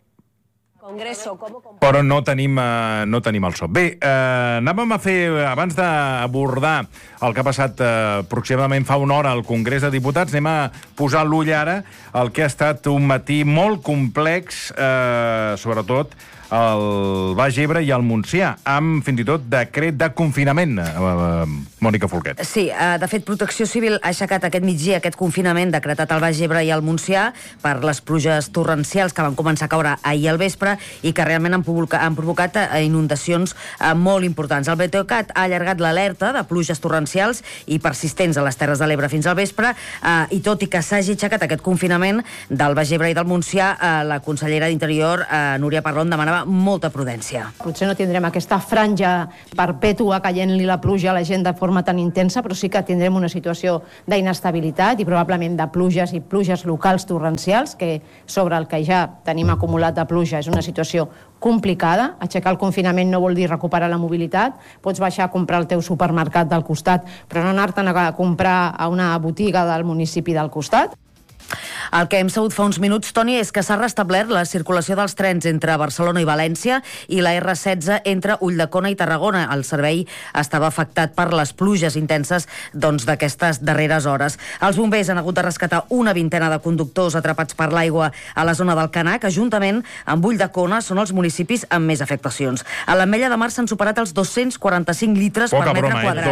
però no tenim el so. Bé, anàvem a fer, abans d'abordar el que ha passat aproximadament fa una hora al Congrés de Diputats, anem a posar l'ull ara al que ha estat un matí molt complex, sobretot al Baix Ebre i al Montsià, amb fins i tot decret de confinament, Mònica Folquet. Sí, de fet, Protecció Civil ha aixecat aquest migdia aquest confinament decretat al Baix Ebre i al Montsià per les pluges torrencials que van començar a caure ahir al vespre i que realment han provocat inundacions molt importants. El Meteocat ha allargat l'alerta de pluges torrencials i persistents a les Terres de l'Ebre fins al vespre, i tot i que s'hagi aixecat aquest confinament del Baix Ebre i del Montsià, la consellera d'Interior, Núria Parlon, demanava molta prudència. Potser no tindrem aquesta franja perpètua caient-li la pluja a la gent de forma tan intensa, però sí que tindrem una situació d'inestabilitat i probablement de pluges i pluges locals torrencials, que sobre el que ja tenim acumulat de pluja és una situació complicada. Aixecar el confinament no vol dir recuperar la mobilitat. Pots baixar a comprar el teu supermercat del costat, però no anar-te'n a comprar a una botiga del municipi del costat. El que hem sabut fa uns minuts, Toni, és que s'ha restablert la circulació dels trens entre Barcelona i València i la R16 entre Ulldecona i Tarragona. El servei estava afectat per les pluges intenses d'aquestes darreres hores. Els bombers han hagut de rescatar una vintena de conductors atrapats per l'aigua a la zona del Canà, que juntament amb Ulldecona són els municipis amb més afectacions. A l'Ametlla de Mar s'han superat els 245 litres per metre quadrat.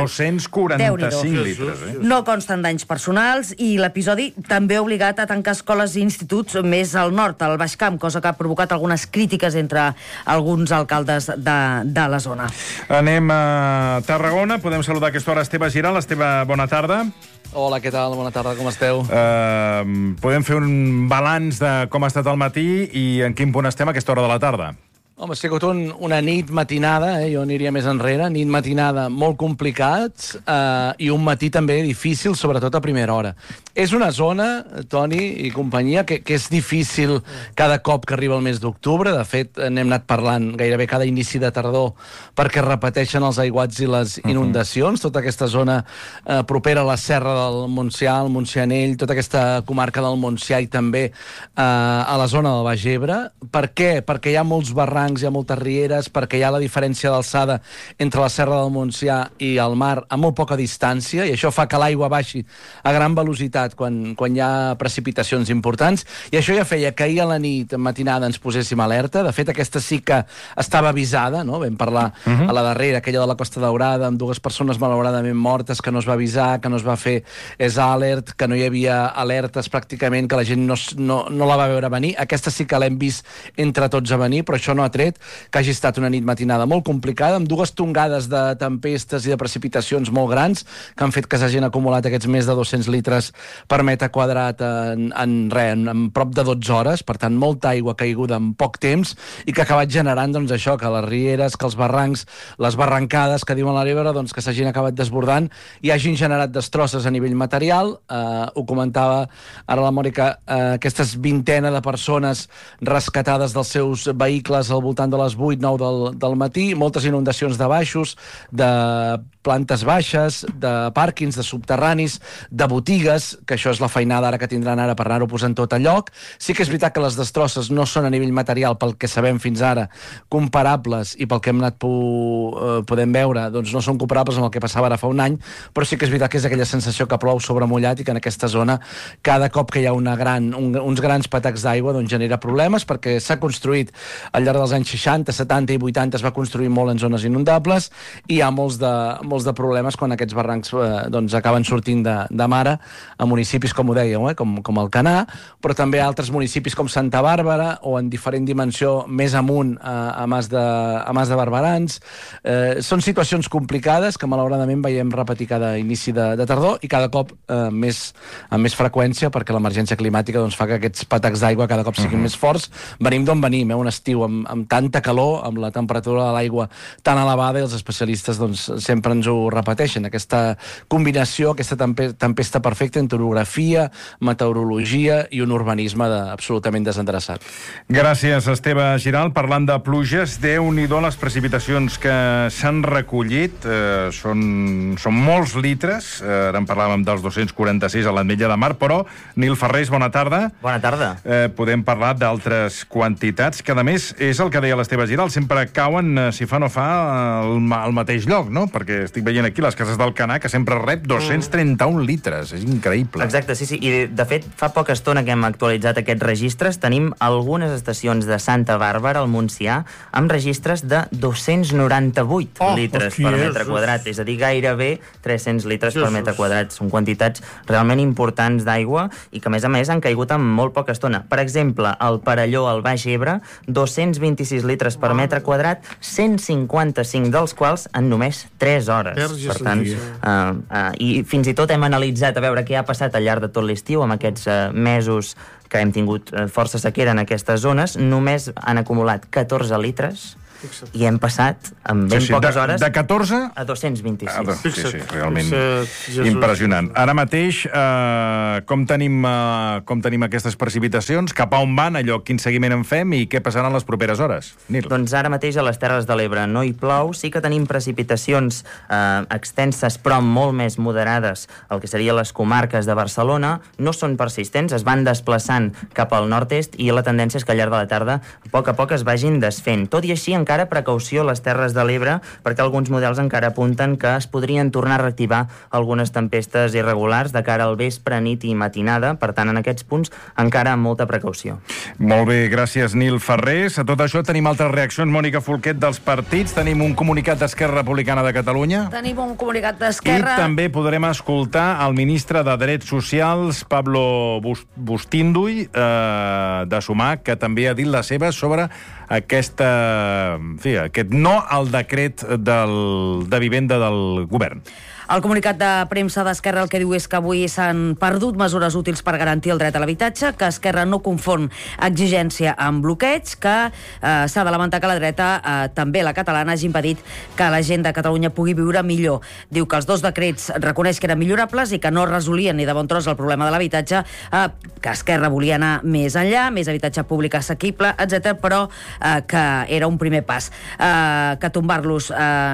245 litres. No consten danys personals i l'episodi també ha obligat a tancar escoles i instituts més al nord, al Baix Camp, cosa que ha provocat algunes crítiques entre alguns alcaldes de la zona. Anem a Tarragona. Podem saludar a aquesta hora Esteve Giral. Esteve, bona tarda. Hola, què tal? Bona tarda, com esteu? Podem fer un balanç de com ha estat el matí i en quin punt estem a aquesta hora de la tarda? Home, ha sigut una nit matinada, jo aniria més enrere, nit matinada molt complicat i un matí també difícil, sobretot a primera hora. És una zona, Toni i companyia, que és difícil cada cop que arriba el mes d'octubre. De fet, n'hem anat parlant gairebé cada inici de tardor perquè repeteixen els aiguats i les inundacions. Tota aquesta zona propera a la Serra del Montsià, el Montsianell, tota aquesta comarca del Montsià i també a la zona del Baix Ebre. Per què? Perquè hi ha molts barrancs, hi ha moltes rieres, perquè hi ha la diferència d'alçada entre la Serra del Montsià i el mar a molt poca distància, i això fa que l'aigua baixi a gran velocitat quan hi ha precipitacions importants, i això ja feia que ahir a la nit matinada ens poséssim alerta. De fet, aquesta sí que estava avisada, no? Vam parlar a la darrera, aquella de la Costa Daurada, amb 2 persones malauradament mortes, que no es va avisar, que no es va fer alert, que no hi havia alertes pràcticament, que la gent no la va veure venir. Aquesta sí que l'hem vist entre tots a venir, però això no ha tret que hagi estat una nit matinada molt complicada, amb 2 tongades de tempestes i de precipitacions molt grans, que han fet que s'hagin acumulat aquests més de 200 litres per metre quadrat en prop de 12 hores, per tant, molta aigua caiguda en poc temps, i que ha acabat generant, doncs, això, que les rieres, que els barrancs, les barrancades que diuen a l'Ebre, doncs, que s'hagin acabat desbordant i hagin generat destrosses a nivell material. Ho comentava ara la Mònica, aquestes vintena de persones rescatades dels seus vehicles al voltant de les 8-9 del matí, moltes inundacions de baixos, de plantes baixes, de pàrquings, de subterranis, de botigues, que això és la feinada ara que tindran ara per anar-ho posant tot a lloc. Sí que és veritat que les destrosses no són a nivell material, pel que sabem fins ara, comparables, i pel que hem anat podem veure, doncs no són comparables amb el que passava ara fa un any, però sí que és veritat que és aquella sensació que plou sobre mullat i que en aquesta zona, cada cop que hi ha uns grans patacs d'aigua, doncs genera problemes, perquè s'ha construït al llarg dels anys 60, 70 i 80 es va construir molt en zones inundables i hi ha molts de problemes quan aquests barrancs acaben sortint de mare a municipis, com ho dèieu, com Alcanar, però també altres municipis com Santa Bàrbara o en diferent dimensió més amunt a Mas de Barberans. Són situacions complicades que malauradament veiem repetir cada inici de tardor i cada cop amb més freqüència, perquè l'emergència climàtica fa que aquests patacs d'aigua cada cop siguin més forts. Venim d'on venim, un estiu amb tanta calor, amb la temperatura de l'aigua tan elevada, i els especialistes sempre ens ho repeteixen, aquesta combinació, aquesta tempesta perfecta entre orografia, meteorologia i un urbanisme absolutament desendreçat. Gràcies, Esteve Giral. Parlant de pluges, Déu-n'hi-do les precipitacions que s'han recollit. Són molts litres. Ara en parlàvem dels 246 a l'Ametlla de Mar, però, Nil Ferrés, bona tarda. Bona tarda. Podem parlar d'altres quantitats, que a més és el que deia l'Esteve Giral, sempre cauen, si fa no fa, al mateix lloc, no? Perquè estic veient aquí les cases d'Alcanar, que sempre rep 231 litres. És increïble. Exacte, sí. I de fet, fa poca estona que hem actualitzat aquests registres. Tenim algunes estacions de Santa Bàrbara, al Montsià, amb registres de 298 litres per metre quadrat. És a dir, gairebé 300 litres per metre quadrat. Són quantitats realment importants d'aigua i que, a més, han caigut en molt poca estona. Per exemple, al Perelló, al Baix Ebre, 226 litres per metre quadrat, 155 dels quals en només 3 hores. Per tant, i fins i tot hem analitzat a veure què ha passat al llarg de tot l'estiu, amb aquests mesos que hem tingut força sequera en aquestes zones. Només han acumulat 14 litres i hem passat en ben poques hores de 14 a 226. Sí, realment impressionant. Ara mateix, com tenim aquestes precipitacions? Cap a on van allò? Quin seguiment en fem i què passarà en les properes hores? Nil. Doncs ara mateix a les Terres de l'Ebre no hi plou, sí que tenim precipitacions extenses però molt més moderades al que serien les comarques de Barcelona. No són persistents, es van desplaçant cap al nord-est i la tendència és que al llarg de la tarda a poc es vagin desfent. Tot i així, encara precaució a les Terres de l'Ebre, perquè alguns models encara apunten que es podrien tornar a reactivar algunes tempestes irregulars de cara al vespre, nit i matinada. Per tant, en aquests punts encara amb molta precaució. Molt bé, gràcies, Nil Ferrés. A tot això tenim altres reaccions, Mònica Folquet, dels partits. Tenim un comunicat d'Esquerra Republicana de Catalunya. Tenim un comunicat d'Esquerra. I també podrem escoltar el ministre de Drets Socials, Pablo Bustinduy, de Sumar, que també ha dit la seva sobre aquest no al decret de vivenda del govern. El comunicat de premsa d'Esquerra el que diu és que avui s'han perdut mesures útils per garantir el dret a l'habitatge, que Esquerra no confon exigència amb bloqueig, que s'ha de lamentar que la dreta, també la catalana, hagi impedit que la gent de Catalunya pugui viure millor. Diu que els dos decrets reconeix que eren millorables i que no resolien ni de bon tros el problema de l'habitatge, que Esquerra volia anar més enllà, més habitatge públic assequible, etc., però que era un primer pas. Que tombar-los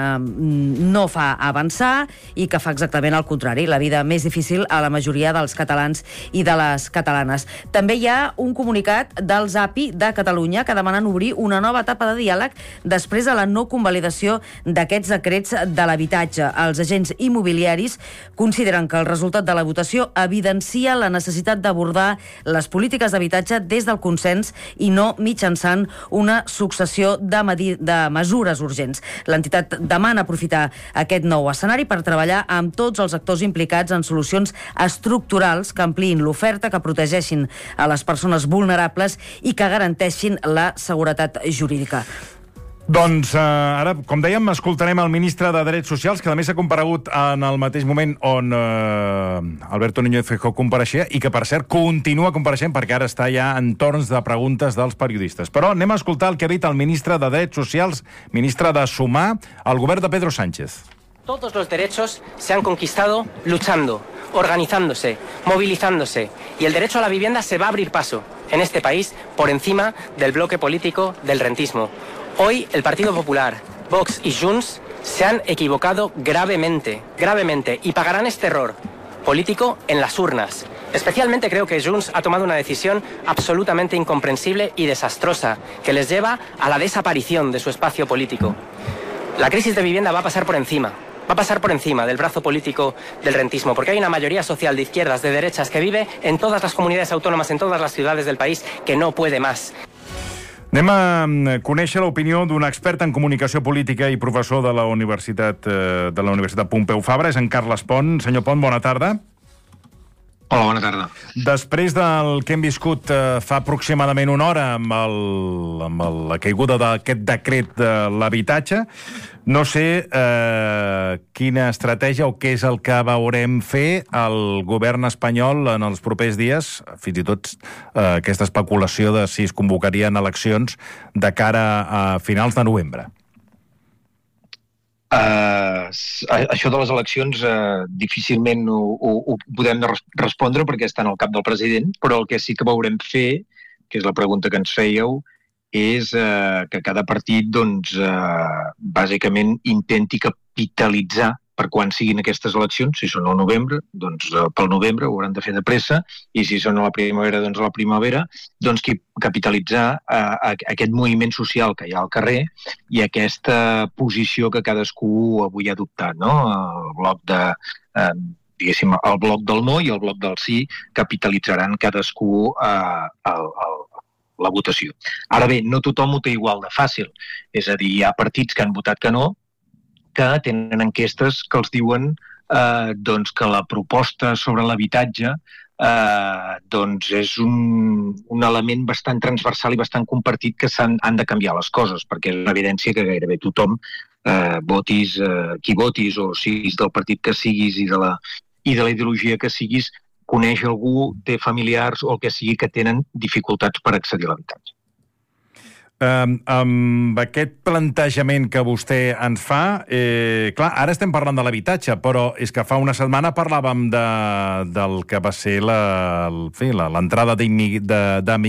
no fa avançar i que fa exactament el contrari, la vida més difícil a la majoria dels catalans i de les catalanes. També hi ha un comunicat dels API de Catalunya que demanen obrir una nova etapa de diàleg després de la no convalidació d'aquests decrets de l'habitatge. Els agents immobiliaris consideren que el resultat de la votació evidencia la necessitat d'abordar les polítiques d'habitatge des del consens i no mitjançant una successió de mesures urgents. L'entitat demana aprofitar aquest nou escenari per treballar amb tots els actors implicats en solucions estructurals que ampliïn l'oferta, que protegeixin a les persones vulnerables i que garanteixin la seguretat jurídica. Doncs ara, com dèiem, escoltarem el ministre de Drets Socials, que a més ha comparegut en el mateix moment on Alberto Núñez Feijóo compareixia i que, per cert, continua compareixent perquè ara està ja en torns de preguntes dels periodistes. Però anem a escoltar el que ha dit el ministre de Drets Socials, ministre de Sumar, al govern de Pedro Sánchez. Todos los derechos se han conquistado luchando, organizándose, movilizándose, y el derecho a la vivienda se va a abrir paso en este país por encima del bloque político del rentismo. Hoy el Partido Popular, Vox y Junts se han equivocado gravemente, y pagarán este error político en las urnas. Especialmente creo que Junts ha tomado una decisión absolutamente incomprensible y desastrosa, que les lleva a la desaparición de su espacio político. La crisis de vivienda va a pasar por encima del brazo político del rentismo, porque hay una mayoría social de izquierdas, de derechas, que vive en todas las comunidades autónomas, en todas las ciudades del país, que no puede más. Anem a conèixer l'opinió d'un expert en comunicació política i professor de la Universitat Pompeu Fabra, és en Carles Pont. Senyor Pont, bona tarda. Hola, bona tarda. Després del que hem viscut fa aproximadament una hora amb la caiguda d'aquest decret de l'habitatge, no sé quina estratègia o què és el que veurem fer el govern espanyol en els propers dies, fins i tot aquesta especulació de si es convocarien eleccions de cara a finals de novembre. Això de les eleccions difícilment ho podem respondre perquè està en el cap del president, però el que sí que veurem fer, que és la pregunta que ens fèieu, és que cada partit bàsicament intenti capitalitzar per quan siguin aquestes eleccions. Si són al novembre, doncs pel novembre ho hauran de fer de pressa, i si són a la primavera, doncs a la primavera, doncs capitalitzar aquest moviment social que hi ha al carrer i aquesta posició que cadascú avui ha adoptat, no? El bloc diguéssim, el bloc del no i el bloc del sí capitalitzaran cadascú la votació. Ara bé, no tothom ho té igual de fàcil. És a dir, hi ha partits que han votat que no, que tenen enquestes que els diuen que la proposta sobre l'habitatge és un element bastant transversal i bastant compartit que han de canviar les coses, perquè és una evidència que gairebé tothom, votis qui votis o siguis del partit que siguis i de la ideologia que siguis, coneix algú, té familiars o el que sigui que tenen dificultats per accedir a l'habitatge. Amb aquest plantejament que vostè ens fa, clar, ara estem parlant de l'habitatge, però és que fa una setmana parlàvem del que va ser l'entrada d'emigrants